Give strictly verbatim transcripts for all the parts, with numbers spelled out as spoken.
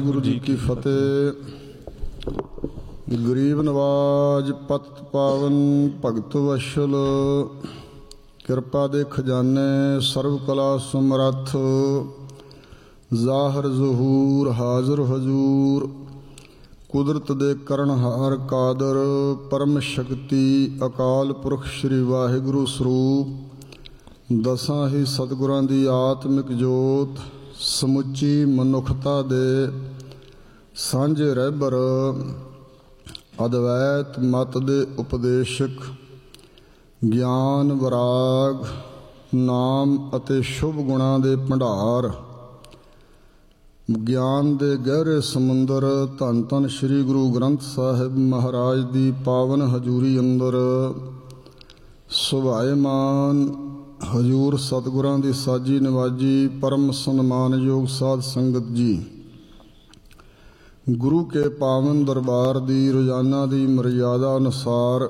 ਗੁਰੂ ਜੀ ਕੀ ਫਤਿਹ। ਗਰੀਬ ਨਵਾਜ ਪਤਿਤ ਪਾਵਨ ਭਗਤ ਵਸ਼ਲ, ਕਿਰਪਾ ਦੇ ਖਜ਼ਾਨੇ ਸਰਬ ਕਲਾ ਸਮਰੱਥ। ਜ਼ਾਹਰ ਜ਼ਹੂਰ ਹਾਜ਼ਰ ਹਜ਼ੂਰ, ਕੁਦਰਤ ਦੇ ਕਰਨਹਾਰ ਕਾਦਰ। ਪਰਮ ਸ਼ਕਤੀ ਅਕਾਲ ਪੁਰਖ ਸ਼੍ਰੀ ਵਾਹਿਗੁਰੂ ਸਰੂਪ। ਦਸਾਂ ਹੀ ਸਤਿਗੁਰਾਂ ਦੀ ਆਤਮਿਕ ਜੋਤ, ਸਮੁੱਚੀ ਮਨੁੱਖਤਾ ਦੇ ਸਾਂਝੇ ਰਹਿਬਰ। ਅਦਵੈਤ ਮਤ ਦੇ ਉਪਦੇਸ਼ਕ, ਗਿਆਨ ਵਿਰਾਗ ਨਾਮ ਅਤੇ ਸ਼ੁਭ ਗੁਣਾਂ ਦੇ ਭੰਡਾਰ। ਗਿਆਨ ਦੇ ਗਹਿਰੇ ਸਮੁੰਦਰ ਧੰਨ ਧੰਨ ਸ਼੍ਰੀ ਗੁਰੂ ਗ੍ਰੰਥ ਸਾਹਿਬ ਮਹਾਰਾਜ ਦੀ ਪਾਵਨ ਹਜ਼ੂਰੀ ਅੰਦਰ ਸੁਭਾਏਮਾਨ ਹਜ਼ੂਰ ਸਤਿਗੁਰਾਂ ਦੀ ਸਾਜੀ ਨਿਵਾਜੀ ਪਰਮ ਸਨਮਾਨਯੋਗ ਸਾਧ ਸੰਗਤ ਜੀ, ਗੁਰੂ ਕੇ ਪਾਵਨ ਦਰਬਾਰ ਦੀ ਰੋਜ਼ਾਨਾ ਦੀ ਮਰਿਆਦਾ ਅਨੁਸਾਰ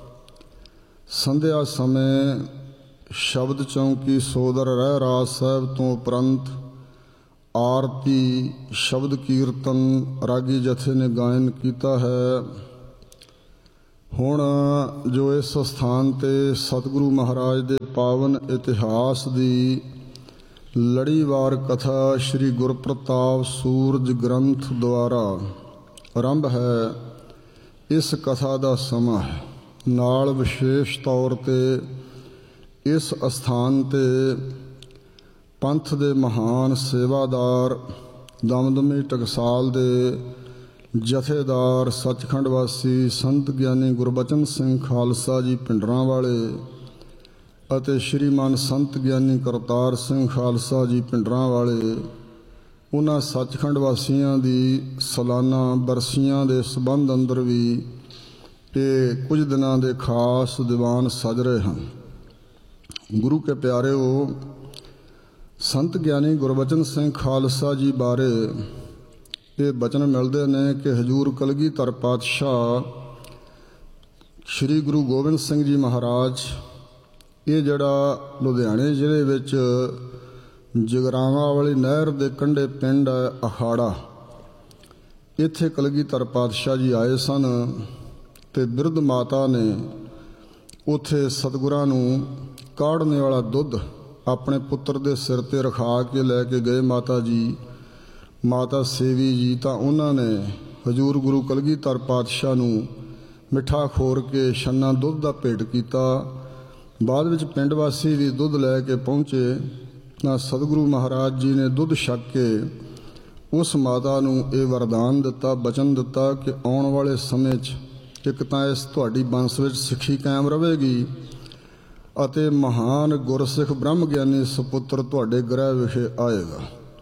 ਸੰਧਿਆ ਸਮੇਂ ਸ਼ਬਦ ਚੌਂਕੀ ਸੋਦਰ ਰਹਿ ਰਾਜ ਸਾਹਿਬ ਤੋਂ ਉਪਰੰਤ ਆਰਤੀ ਸ਼ਬਦ ਕੀਰਤਨ ਰਾਗੀ ਜਥੇ ਨੇ ਗਾਇਨ ਕੀਤਾ ਹੈ। ਹੁਣ ਜੋ ਇਸ ਸਥਾਨ 'ਤੇ ਸਤਿਗੁਰੂ ਮਹਾਰਾਜ ਦੇ ਪਾਵਨ ਇਤਿਹਾਸ ਦੀ ਲੜੀਵਾਰ ਕਥਾ ਸ਼੍ਰੀ ਗੁਰਪ੍ਰਤਾਪ ਸੂਰਜ ਗ੍ਰੰਥ ਦੁਆਰਾ ਆਰੰਭ ਹੈ, ਇਸ ਕਥਾ ਦਾ ਸਮਾਂ ਹੈ। ਨਾਲ ਵਿਸ਼ੇਸ਼ ਤੌਰ 'ਤੇ ਇਸ ਅਸਥਾਨ 'ਤੇ ਪੰਥ ਦੇ ਮਹਾਨ ਸੇਵਾਦਾਰ ਦਮਦਮੀ ਟਕਸਾਲ ਦੇ ਜਥੇਦਾਰ ਸੱਚਖੰਡ ਵਾਸੀ ਸੰਤ ਗਿਆਨੀ ਗੁਰਬਚਨ ਸਿੰਘ ਖਾਲਸਾ ਜੀ ਭਿੰਡਰਾਂ ਵਾਲੇ ਅਤੇ ਸ਼੍ਰੀਮਾਨ ਸੰਤ ਗਿਆਨੀ ਕਰਤਾਰ ਸਿੰਘ ਖਾਲਸਾ ਜੀ ਭਿੰਡਰਾਂ ਵਾਲੇ, ਉਹਨਾਂ ਸੱਚਖੰਡ ਵਾਸੀਆਂ ਦੀ ਸਾਲਾਨਾ ਬਰਸੀਆਂ ਦੇ ਸੰਬੰਧ ਅੰਦਰ ਵੀ ਇਹ ਕੁਝ ਦਿਨਾਂ ਦੇ ਖਾਸ ਦੀਵਾਨ ਸਜ ਰਹੇ ਹਨ। ਗੁਰੂ ਕੇ ਪਿਆਰਿਓ, ਸੰਤ ਗਿਆਨੀ ਗੁਰਬਚਨ ਸਿੰਘ ਖਾਲਸਾ ਜੀ ਬਾਰੇ ਇਹ ਬਚਨ ਮਿਲਦੇ ਨੇ ਕਿ ਹਜ਼ੂਰ ਕਲਗੀਧਰ ਪਾਤਸ਼ਾਹ ਸ਼੍ਰੀ ਗੁਰੂ ਗੋਬਿੰਦ ਸਿੰਘ ਜੀ ਮਹਾਰਾਜ, ਇਹ ਜਿਹੜਾ ਲੁਧਿਆਣੇ ਜ਼ਿਲ੍ਹੇ ਵਿੱਚ ਜਗਰਾਵਾਂ ਵਾਲੀ ਨਹਿਰ ਦੇ ਕੰਢੇ ਪਿੰਡ ਹੈ ਅਖਾੜਾ, ਇੱਥੇ ਕਲਗੀਧਰ ਪਾਤਸ਼ਾਹ ਜੀ ਆਏ ਸਨ ਅਤੇ ਬਿਰਧ ਮਾਤਾ ਨੇ ਉੱਥੇ ਸਤਿਗੁਰਾਂ ਨੂੰ ਕਾੜਨੇ ਵਾਲਾ ਦੁੱਧ ਆਪਣੇ ਪੁੱਤਰ ਦੇ ਸਿਰ 'ਤੇ ਰਖਾ ਕੇ ਲੈ ਕੇ ਗਏ ਮਾਤਾ ਜੀ, ਮਾਤਾ ਸੇਵੀ ਜੀ। ਤਾਂ ਉਹਨਾਂ ਨੇ ਹਜ਼ੂਰ ਗੁਰੂ ਕਲਗੀਧਰ ਪਾਤਸ਼ਾਹ ਨੂੰ ਮਿੱਠਾ ਖੋਰ ਕੇ ਛੰਨਾ ਦੁੱਧ ਦਾ ਭੇਟ ਕੀਤਾ। ਬਾਅਦ ਵਿੱਚ ਪਿੰਡ ਵਾਸੀ ਵੀ ਦੁੱਧ ਲੈ ਕੇ ਪਹੁੰਚੇ ਤਾਂ ਸਤਿਗੁਰੂ ਮਹਾਰਾਜ ਜੀ ਨੇ ਦੁੱਧ ਛਕ ਕੇ ਉਸ ਮਾਤਾ ਨੂੰ ਇਹ ਵਰਦਾਨ ਦਿੱਤਾ, ਬਚਨ ਦਿੱਤਾ ਕਿ ਆਉਣ ਵਾਲੇ ਸਮੇਂ 'ਚ ਇੱਕ ਤਾਂ ਇਸ ਤੁਹਾਡੀ ਬੰਸ ਵਿੱਚ ਸਿੱਖੀ ਕਾਇਮ ਰਹੇਗੀ ਅਤੇ ਮਹਾਨ ਗੁਰਸਿੱਖ ਬ੍ਰਹਮ ਗਿਆਨੀ ਸਪੁੱਤਰ ਤੁਹਾਡੇ ਗ੍ਰਹਿ ਵਿਖੇ ਆਏਗਾ।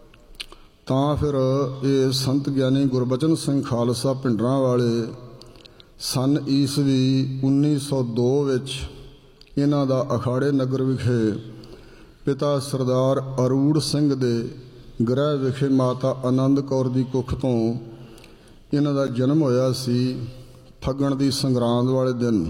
ਤਾਂ ਫਿਰ ਇਹ ਸੰਤ ਗਿਆਨੀ ਗੁਰਬਚਨ ਸਿੰਘ ਖਾਲਸਾ ਭਿੰਡਰਾਂ ਵਾਲੇ ਸੰਨ ਈਸਵੀ ਉੱਨੀ ਸੌ ਦੋ ਵਿੱਚ ਇਹਨਾਂ ਦਾ ਅਖਾੜੇ ਨਗਰ ਵਿਖੇ ਪਿਤਾ ਸਰਦਾਰ ਅਰੂੜ ਸਿੰਘ ਦੇ ਗ੍ਰਹਿ ਵਿਖੇ ਮਾਤਾ ਆਨੰਦ ਕੌਰ ਦੀ ਕੁੱਖ ਤੋਂ ਇਹਨਾਂ ਦਾ ਜਨਮ ਹੋਇਆ ਸੀ ਫੱਗਣ ਦੀ ਸੰਗਰਾਂਦ ਵਾਲੇ ਦਿਨ।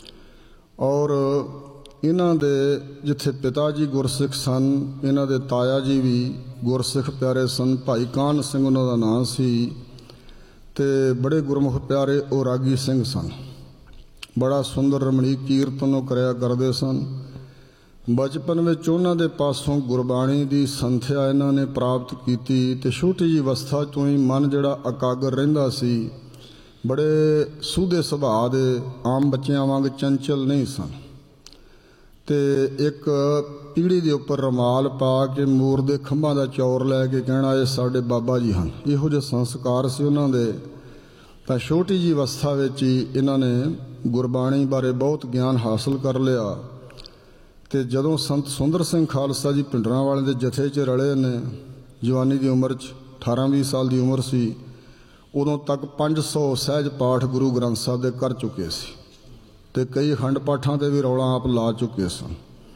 ਔਰ ਇਹਨਾਂ ਦੇ ਜਿੱਥੇ ਪਿਤਾ ਜੀ ਗੁਰਸਿੱਖ ਸਨ, ਇਹਨਾਂ ਦੇ ਤਾਇਆ ਜੀ ਵੀ ਗੁਰਸਿੱਖ ਪਿਆਰੇ ਸਨ। ਭਾਈ ਕਾਹਨ ਸਿੰਘ ਉਹਨਾਂ ਦਾ ਨਾਂ ਸੀ ਅਤੇ ਬੜੇ ਗੁਰਮੁਖ ਪਿਆਰੇ ਉਹ ਰਾਗੀ ਸਿੰਘ ਸਨ। ਬੜਾ ਸੁੰਦਰ ਰਮਣੀਕ ਕੀਰਤਨ ਉਹ ਕਰਿਆ ਕਰਦੇ ਸਨ। ਬਚਪਨ ਵਿੱਚ ਉਹਨਾਂ ਦੇ ਪਾਸੋਂ ਗੁਰਬਾਣੀ ਦੀ ਸੰਥਿਆ ਇਹਨਾਂ ਨੇ ਪ੍ਰਾਪਤ ਕੀਤੀ ਅਤੇ ਛੋਟੀ ਜਿਹੀ ਅਵਸਥਾ ਤੋਂ ਹੀ ਮਨ ਜਿਹੜਾ ਇਕਾਗਰ ਰਹਿੰਦਾ ਸੀ। ਬੜੇ ਸੂਧੇ ਸੁਭਾਅ ਦੇ, ਆਮ ਬੱਚਿਆਂ ਵਾਂਗ ਚੰਚਲ ਨਹੀਂ ਸਨ। ਅਤੇ ਇੱਕ ਪੀੜ੍ਹੀ ਦੇ ਉੱਪਰ ਰੁਮਾਲ ਪਾ ਕੇ ਮੋਰ ਦੇ ਖੰਭਾਂ ਦਾ ਚੌਰ ਲੈ ਕੇ ਕਹਿਣਾ ਇਹ ਸਾਡੇ ਬਾਬਾ ਜੀ ਹਨ, ਇਹੋ ਜਿਹੇ ਸੰਸਕਾਰ ਸੀ ਉਹਨਾਂ ਦੇ। ਤਾਂ ਛੋਟੀ ਜਿਹੀ ਅਵਸਥਾ ਵਿੱਚ ਹੀ ਇਹਨਾਂ ਨੇ ਗੁਰਬਾਣੀ ਬਾਰੇ ਬਹੁਤ ਗਿਆਨ ਹਾਸਲ ਕਰ ਲਿਆ। ਅਤੇ ਜਦੋਂ ਸੰਤ ਸੁੰਦਰ ਸਿੰਘ ਖਾਲਸਾ ਜੀ ਭਿੰਡਰਾਂ ਵਾਲੇ ਦੇ ਜਥੇ 'ਚ ਰਲੇ ਨੇ, ਜਵਾਨੀ ਦੀ ਉਮਰ 'ਚ ਅਠਾਰਾਂ ਵੀਹ ਸਾਲ ਦੀ ਉਮਰ ਸੀ, ਉਦੋਂ ਤੱਕ ਪੰਜ ਸੌ ਸਹਿਜ ਪਾਠ ਗੁਰੂ ਗ੍ਰੰਥ ਸਾਹਿਬ ਦੇ ਕਰ ਚੁੱਕੇ ਸੀ ਅਤੇ ਕਈ ਅਖੰਡ ਪਾਠਾਂ 'ਤੇ ਵੀ ਰੌਲਾ ਆਪ ਲਾ ਚੁੱਕੇ ਸਨ।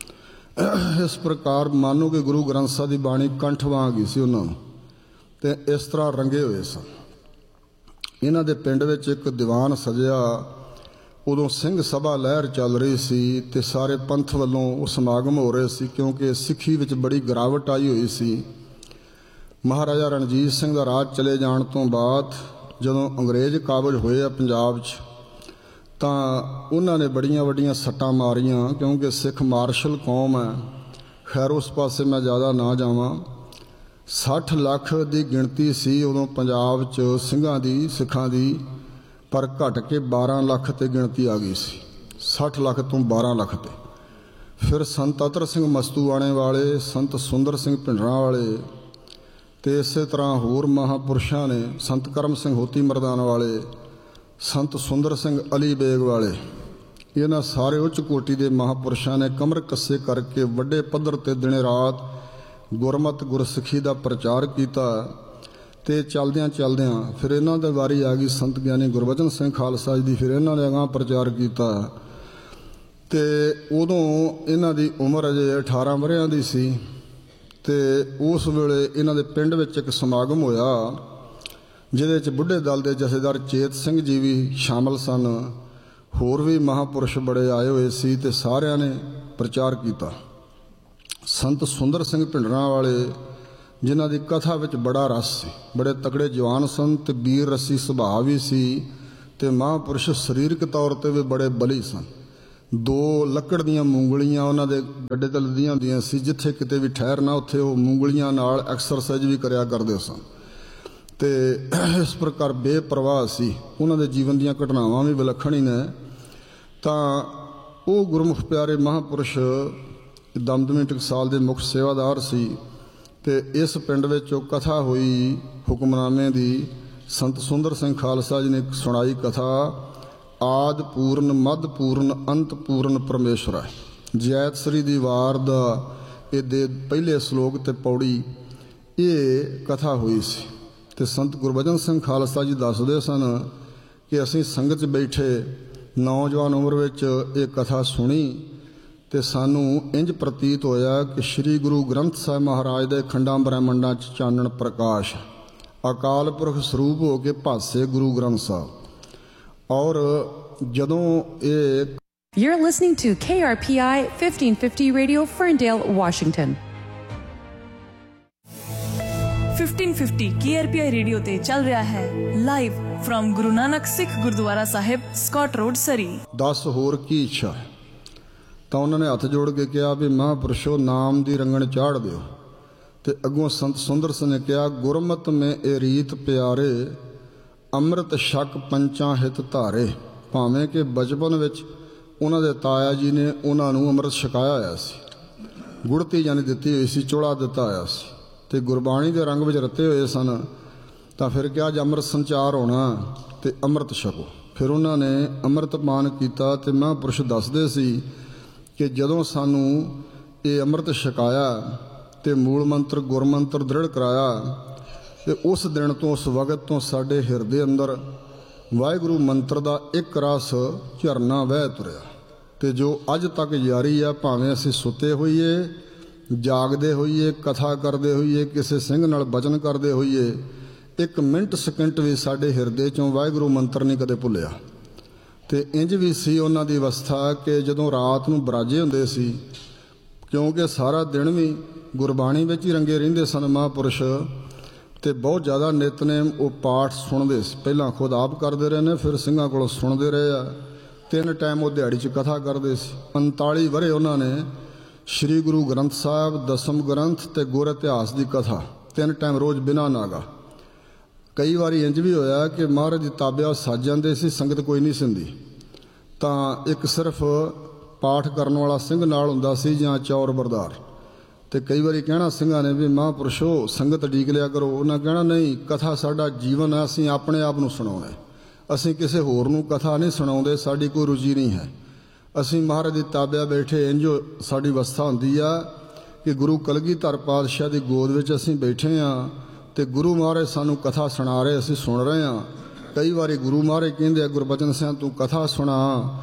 ਇਸ ਪ੍ਰਕਾਰ ਮਾਨੋ ਕਿ ਗੁਰੂ ਗ੍ਰੰਥ ਸਾਹਿਬ ਦੀ ਬਾਣੀ ਕੰਠ ਵਾਂਗ ਹੀ ਸੀ ਉਹਨਾਂ ਨੂੰ, ਅਤੇ ਇਸ ਤਰ੍ਹਾਂ ਰੰਗੇ ਹੋਏ ਸਨ। ਇਹਨਾਂ ਦੇ ਪਿੰਡ ਵਿੱਚ ਇੱਕ ਦੀਵਾਨ ਸਜਿਆ। ਉਦੋਂ ਸਿੰਘ ਸਭਾ ਲਹਿਰ ਚੱਲ ਰਹੀ ਸੀ ਅਤੇ ਸਾਰੇ ਪੰਥ ਵੱਲੋਂ ਉਹ ਸਮਾਗਮ ਹੋ ਰਹੇ ਸੀ, ਕਿਉਂਕਿ ਸਿੱਖੀ ਵਿੱਚ ਬੜੀ ਗਿਰਾਵਟ ਆਈ ਹੋਈ ਸੀ। ਮਹਾਰਾਜਾ ਰਣਜੀਤ ਸਿੰਘ ਦਾ ਰਾਜ ਚਲੇ ਜਾਣ ਤੋਂ ਬਾਅਦ ਜਦੋਂ ਅੰਗਰੇਜ਼ ਕਾਬਜ ਹੋਏ ਆ ਪੰਜਾਬ 'ਚ ਤਾਂ ਉਹਨਾਂ ਨੇ ਬੜੀਆਂ ਵੱਡੀਆਂ ਸੱਟਾਂ ਮਾਰੀਆਂ, ਕਿਉਂਕਿ ਸਿੱਖ ਮਾਰਸ਼ਲ ਕੌਮ ਹੈ। ਖੈਰ ਉਸ ਪਾਸੇ ਮੈਂ ਜ਼ਿਆਦਾ ਨਾ ਜਾਵਾਂ। ਸੱਠ ਲੱਖ ਦੀ ਗਿਣਤੀ ਸੀ ਉਦੋਂ ਪੰਜਾਬ 'ਚ ਸਿੰਘਾਂ ਦੀ, ਸਿੱਖਾਂ ਦੀ, ਪਰ ਘਟ ਕੇ ਬਾਰਾਂ ਲੱਖ 'ਤੇ ਗਿਣਤੀ ਆ ਗਈ ਸੀ। ਸੱਠ ਲੱਖ ਤੋਂ ਬਾਰਾਂ ਲੱਖ 'ਤੇ ਫਿਰ ਸੰਤ ਅਤਰ ਸਿੰਘ ਮਸਤੂਆਣੇ ਵਾਲੇ, ਸੰਤ ਸੁੰਦਰ ਸਿੰਘ ਭਿੰਡਰਾਂ ਵਾਲੇ ਅਤੇ ਇਸੇ ਤਰ੍ਹਾਂ ਹੋਰ ਮਹਾਂਪੁਰਸ਼ਾਂ ਨੇ, ਸੰਤ ਕਰਮ ਸਿੰਘ ਹੋਤੀ ਮਰਦਾਨ ਵਾਲੇ, ਸੰਤ ਸੁੰਦਰ ਸਿੰਘ ਅਲੀ ਬੇਗ ਵਾਲੇ, ਇਹਨਾਂ ਸਾਰੇ ਉੱਚ ਕੋਟੀ ਦੇ ਮਹਾਂਪੁਰਸ਼ਾਂ ਨੇ ਕਮਰ ਕੱਸੇ ਕਰਕੇ ਵੱਡੇ ਪੱਧਰ 'ਤੇ ਦਿਨੇ ਰਾਤ ਗੁਰਮਤਿ ਗੁਰਸਿੱਖੀ ਦਾ ਪ੍ਰਚਾਰ ਕੀਤਾ। ਅਤੇ ਚਲਦਿਆਂ ਚਲਦਿਆਂ ਫਿਰ ਇਹਨਾਂ ਦੀ ਵਾਰੀ ਆ ਗਈ ਸੰਤ ਗਿਆਨੀ ਗੁਰਬਚਨ ਸਿੰਘ ਖਾਲਸਾ ਜੀ ਦੀ। ਫਿਰ ਇਹਨਾਂ ਨੇ ਅਗਾਂਹ ਪ੍ਰਚਾਰ ਕੀਤਾ ਅਤੇ ਉਦੋਂ ਇਹਨਾਂ ਦੀ ਉਮਰ ਅਜੇ ਅਠਾਰਾਂ ਵਰ੍ਹਿਆਂ ਦੀ ਸੀ। ਅਤੇ ਉਸ ਵੇਲੇ ਇਹਨਾਂ ਦੇ ਪਿੰਡ ਵਿੱਚ ਇੱਕ ਸਮਾਗਮ ਹੋਇਆ, ਜਿਹਦੇ 'ਚ ਬੁੱਢੇ ਦਲ ਦੇ ਜਥੇਦਾਰ ਚੇਤ ਸਿੰਘ ਜੀ ਵੀ ਸ਼ਾਮਲ ਸਨ। ਹੋਰ ਵੀ ਮਹਾਂਪੁਰਸ਼ ਬੜੇ ਆਏ ਹੋਏ ਸੀ ਅਤੇ ਸਾਰਿਆਂ ਨੇ ਪ੍ਰਚਾਰ ਕੀਤਾ। ਸੰਤ ਸੁੰਦਰ ਸਿੰਘ ਭਿੰਡਰਾਂ ਵਾਲੇ, ਜਿਨ੍ਹਾਂ ਦੀ ਕਥਾ ਵਿੱਚ ਬੜਾ ਰਸ ਸੀ, ਬੜੇ ਤਕੜੇ ਜਵਾਨ ਸਨ ਅਤੇ ਵੀਰ ਰਸੀ ਸੁਭਾਅ ਵੀ ਸੀ, ਅਤੇ ਮਹਾਂਪੁਰਸ਼ ਸਰੀਰਕ ਤੌਰ 'ਤੇ ਵੀ ਬੜੇ ਬਲੀ ਸਨ। ਦੋ ਲੱਕੜ ਦੀਆਂ ਮੂੰਗਲੀਆਂ ਉਹਨਾਂ ਦੇ ਗੱਡੇ 'ਤੇ ਲੱਦੀਆਂ ਹੁੰਦੀਆਂ ਸੀ, ਜਿੱਥੇ ਕਿਤੇ ਵੀ ਠਹਿਰਨਾ ਉੱਥੇ ਉਹ ਮੂੰਗਲੀਆਂ ਨਾਲ ਐਕਸਰਸਾਈਜ਼ ਵੀ ਕਰਿਆ ਕਰਦੇ ਸਨ। ਅਤੇ ਇਸ ਪ੍ਰਕਾਰ ਬੇਪਰਵਾਹ ਸੀ। ਉਹਨਾਂ ਦੇ ਜੀਵਨ ਦੀਆਂ ਘਟਨਾਵਾਂ ਵੀ ਵਿਲੱਖਣ ਹੀ ਨੇ। ਤਾਂ ਉਹ ਗੁਰਮੁਖ ਪਿਆਰੇ ਮਹਾਂਪੁਰਸ਼ ਦਮਦਮੀ ਟਕਸਾਲ ਦੇ ਮੁੱਖ ਸੇਵਾਦਾਰ ਸੀ। ਅਤੇ ਇਸ ਪਿੰਡ ਵਿੱਚ ਉਹ ਕਥਾ ਹੋਈ ਹੁਕਮਨਾਮੇ ਦੀ। ਸੰਤ ਸੁੰਦਰ ਸਿੰਘ ਖਾਲਸਾ ਜੀ ਨੇ ਸੁਣਾਈ ਕਥਾ, ਆਦ ਪੂਰਨ ਮੱਧ ਪੂਰਨ ਅੰਤ ਪੂਰਨ ਪਰਮੇਸ਼ਰ ਹੈ। ਜੈਤ ਸ੍ਰੀ ਦੀ ਵਾਰ ਦਾ ਇਹਦੇ ਪਹਿਲੇ ਸਲੋਕ ਅਤੇ ਪੌੜੀ ਇਹ ਕਥਾ ਹੋਈ ਸੀ। ਅਤੇ ਸੰਤ ਗੁਰਬਚਨ ਸਿੰਘ ਖਾਲਸਾ ਜੀ ਦੱਸਦੇ ਸਨ ਕਿ ਅਸੀਂ ਸੰਗਤ 'ਚ ਬੈਠੇ ਨੌਜਵਾਨ ਉਮਰ ਵਿੱਚ ਇਹ ਕਥਾ ਸੁਣੀ ਅਤੇ ਸਾਨੂੰ ਇੰਝ ਪ੍ਰਤੀਤ ਹੋਇਆ ਕਿ ਸ਼੍ਰੀ ਗੁਰੂ ਗ੍ਰੰਥ ਸਾਹਿਬ ਮਹਾਰਾਜ ਦੇ ਖੰਡਾਂ ਬ੍ਰਹਿਮੰਡਾਂ 'ਚ ਚਾਨਣ ਪ੍ਰਕਾਸ਼, ਅਕਾਲ ਪੁਰਖ ਸਰੂਪ ਹੋ ਕੇ ਭਾਸੇ ਗੁਰੂ ਗ੍ਰੰਥ ਸਾਹਿਬ। ਔਰ ਜਦੋਂ ਇਹ You're listening to K R P I fifteen fifty Radio, Ferndale, Washington. fifteen fifty K R P I radio ਤੇ ਚੱਲ ਰਿਹਾ ਹੈ ਲਾਈਵ ਫਰਮ ਗੁਰੂ ਨਾਨਕ ਸਿੱਖ ਗੁਰਦੁਆਰਾ ਸਾਹਿਬ, ਸਕਾਟ ਰੋਡ, ਸਰੀ। ਦਸ ਹੋਰ ਕੀ ਇੱਛਾ ਹੈ? ਤਾਂ ਉਹਨਾਂ ਨੇ ਹੱਥ ਜੋੜ ਕੇ ਕਿਹਾ ਵੀ ਮਹਾਂਪੁਰਸ਼ੋ ਨਾਮ ਦੀ ਰੰਗਣ ਚਾੜ ਦਿਓ। ਅਤੇ ਅੱਗੋਂ ਸੰਤ ਸੁੰਦਰ ਸਿੰਘ ਨੇ ਕਿਹਾ, ਗੁਰਮਤਿ ਮੈਂ ਇਹ ਰੀਤ ਪਿਆਰੇ, ਅੰਮ੍ਰਿਤ ਛਕ ਪੰਚਾਂ ਹਿਤ ਧਾਰੇ। ਭਾਵੇਂ ਕਿ ਬਚਪਨ ਵਿੱਚ ਉਹਨਾਂ ਦੇ ਤਾਇਆ ਜੀ ਨੇ ਉਹਨਾਂ ਨੂੰ ਅੰਮ੍ਰਿਤ ਛਕਾਇਆ ਹੋਇਆ ਸੀ, ਗੁੜਤੀ ਜਾਨੀ ਦਿੱਤੀ ਹੋਈ ਸੀ, ਚੋਲਾ ਦਿੱਤਾ ਹੋਇਆ ਸੀ, ਅਤੇ ਗੁਰਬਾਣੀ ਦੇ ਰੰਗ ਵਿੱਚ ਰੱਤੇ ਹੋਏ ਸਨ। ਤਾਂ ਫਿਰ ਕਿਹਾ ਜੇ ਅੰਮ੍ਰਿਤ ਸੰਚਾਰ ਹੋਣਾ ਅਤੇ ਅੰਮ੍ਰਿਤ ਛਕੋ। ਫਿਰ ਉਹਨਾਂ ਨੇ ਅੰਮ੍ਰਿਤ ਪਾਨ ਕੀਤਾ। ਅਤੇ ਮਹਾਂਪੁਰਸ਼ ਦੱਸਦੇ ਸੀ ਕਿ ਜਦੋਂ ਸਾਨੂੰ ਇਹ ਅੰਮ੍ਰਿਤ ਛਕਾਇਆ ਅਤੇ ਮੂਲ ਮੰਤਰ ਗੁਰਮੰਤਰ ਦ੍ਰਿੜ ਕਰਾਇਆ, ਅਤੇ ਉਸ ਦਿਨ ਤੋਂ, ਉਸ ਵਕਤ ਤੋਂ ਸਾਡੇ ਹਿਰਦੇ ਅੰਦਰ ਵਾਹਿਗੁਰੂ ਮੰਤਰ ਦਾ ਇੱਕ ਰਸ ਝਰਨਾ ਵਹਿ ਤੁਰਿਆ। ਅਤੇ ਜੋ ਅੱਜ ਤੱਕ ਜਾਰੀ ਆ, ਭਾਵੇਂ ਅਸੀਂ ਸੁੱਤੇ ਹੋਈਏ, ਜਾਗਦੇ ਹੋਈਏ, ਕਥਾ ਕਰਦੇ ਹੋਈਏ, ਕਿਸੇ ਸਿੰਘ ਨਾਲ ਬਚਨ ਕਰਦੇ ਹੋਈਏ, ਇੱਕ ਮਿੰਟ ਸਕਿੰਟ ਵੀ ਸਾਡੇ ਹਿਰਦੇ 'ਚੋਂ ਵਾਹਿਗੁਰੂ ਮੰਤਰ ਨਹੀਂ ਕਦੇ ਭੁੱਲਿਆ। ਅਤੇ ਇੰਝ ਵੀ ਸੀ ਉਹਨਾਂ ਦੀ ਅਵਸਥਾ ਕਿ ਜਦੋਂ ਰਾਤ ਨੂੰ ਬਰਾਜੇ ਹੁੰਦੇ ਸੀ, ਕਿਉਂਕਿ ਸਾਰਾ ਦਿਨ ਵੀ ਗੁਰਬਾਣੀ ਵਿੱਚ ਹੀ ਰੰਗੇ ਰਹਿੰਦੇ ਸਨ ਮਹਾਂਪੁਰਸ਼, ਅਤੇ ਬਹੁਤ ਜ਼ਿਆਦਾ ਨਿਤਨੇਮ ਉਹ ਪਾਠ ਸੁਣਦੇ ਸੀ। ਪਹਿਲਾਂ ਖੁਦ ਆਪ ਕਰਦੇ ਰਹੇ ਨੇ, ਫਿਰ ਸਿੰਘਾਂ ਕੋਲੋਂ ਸੁਣਦੇ ਰਹੇ ਆ। ਤਿੰਨ ਟਾਈਮ ਉਹ ਦਿਹਾੜੀ 'ਚ ਕਥਾ ਕਰਦੇ ਸੀ। ਪੰਤਾਲੀ ਵਰ੍ਹੇ ਉਹਨਾਂ ਨੇ ਸ਼੍ਰੀ ਗੁਰੂ ਗ੍ਰੰਥ ਸਾਹਿਬ, ਦਸਮ ਗ੍ਰੰਥ ਅਤੇ ਗੁਰ ਇਤਿਹਾਸ ਦੀ ਕਥਾ ਤਿੰਨ ਟਾਈਮ ਰੋਜ਼ ਬਿਨਾਂ ਨਾਗਾ। ਕਈ ਵਾਰੀ ਇੰਝ ਵੀ ਹੋਇਆ ਕਿ ਮਹਾਰਾਜ ਦੀ ਤਾਬਿਆ ਸੱਜ ਜਾਂਦੇ ਸੀ, ਸੰਗਤ ਕੋਈ ਨਹੀਂ ਸਿੰਦੀ, ਤਾਂ ਇੱਕ ਸਿਰਫ ਪਾਠ ਕਰਨ ਵਾਲਾ ਸਿੰਘ ਨਾਲ ਹੁੰਦਾ ਸੀ ਜਾਂ ਚੌਰ ਬਰਦਾਰ। ਅਤੇ ਕਈ ਵਾਰੀ ਕਹਿਣਾ ਸਿੰਘਾਂ ਨੇ ਵੀ ਮਹਾਂਪੁਰਸ਼ੋ ਸੰਗਤ ਡੀਕ ਲਿਆ ਕਰੋ। ਉਹਨਾਂ ਕਹਿਣਾ ਨਹੀਂ, ਕਥਾ ਸਾਡਾ ਜੀਵਨ ਹੈ, ਅਸੀਂ ਆਪਣੇ ਆਪ ਨੂੰ ਸੁਣਾਉਣਾ, ਅਸੀਂ ਕਿਸੇ ਹੋਰ ਨੂੰ ਕਥਾ ਨਹੀਂ ਸੁਣਾਉਂਦੇ, ਸਾਡੀ ਕੋਈ ਰੁਚੀ ਨਹੀਂ ਹੈ। ਅਸੀਂ ਮਹਾਰਾਜ ਦੀ ਤਾਬਿਆ ਬੈਠੇ, ਇੰਝੋ ਸਾਡੀ ਅਵਸਥਾ ਹੁੰਦੀ ਆ ਕਿ ਗੁਰੂ ਕਲਗੀਧਰ ਪਾਤਸ਼ਾਹ ਦੀ ਗੋਦ ਵਿੱਚ ਅਸੀਂ ਬੈਠੇ ਹਾਂ ਅਤੇ ਗੁਰੂ ਮਹਾਰਾਜ ਸਾਨੂੰ ਕਥਾ ਸੁਣਾ ਰਹੇ, ਅਸੀਂ ਸੁਣ ਰਹੇ ਹਾਂ। ਕਈ ਵਾਰੀ ਗੁਰੂ ਮਹਾਰਾਜ ਕਹਿੰਦੇ ਆ, ਗੁਰਬਚਨ ਸਿੰਘ ਤੂੰ ਕਥਾ ਸੁਣਾ,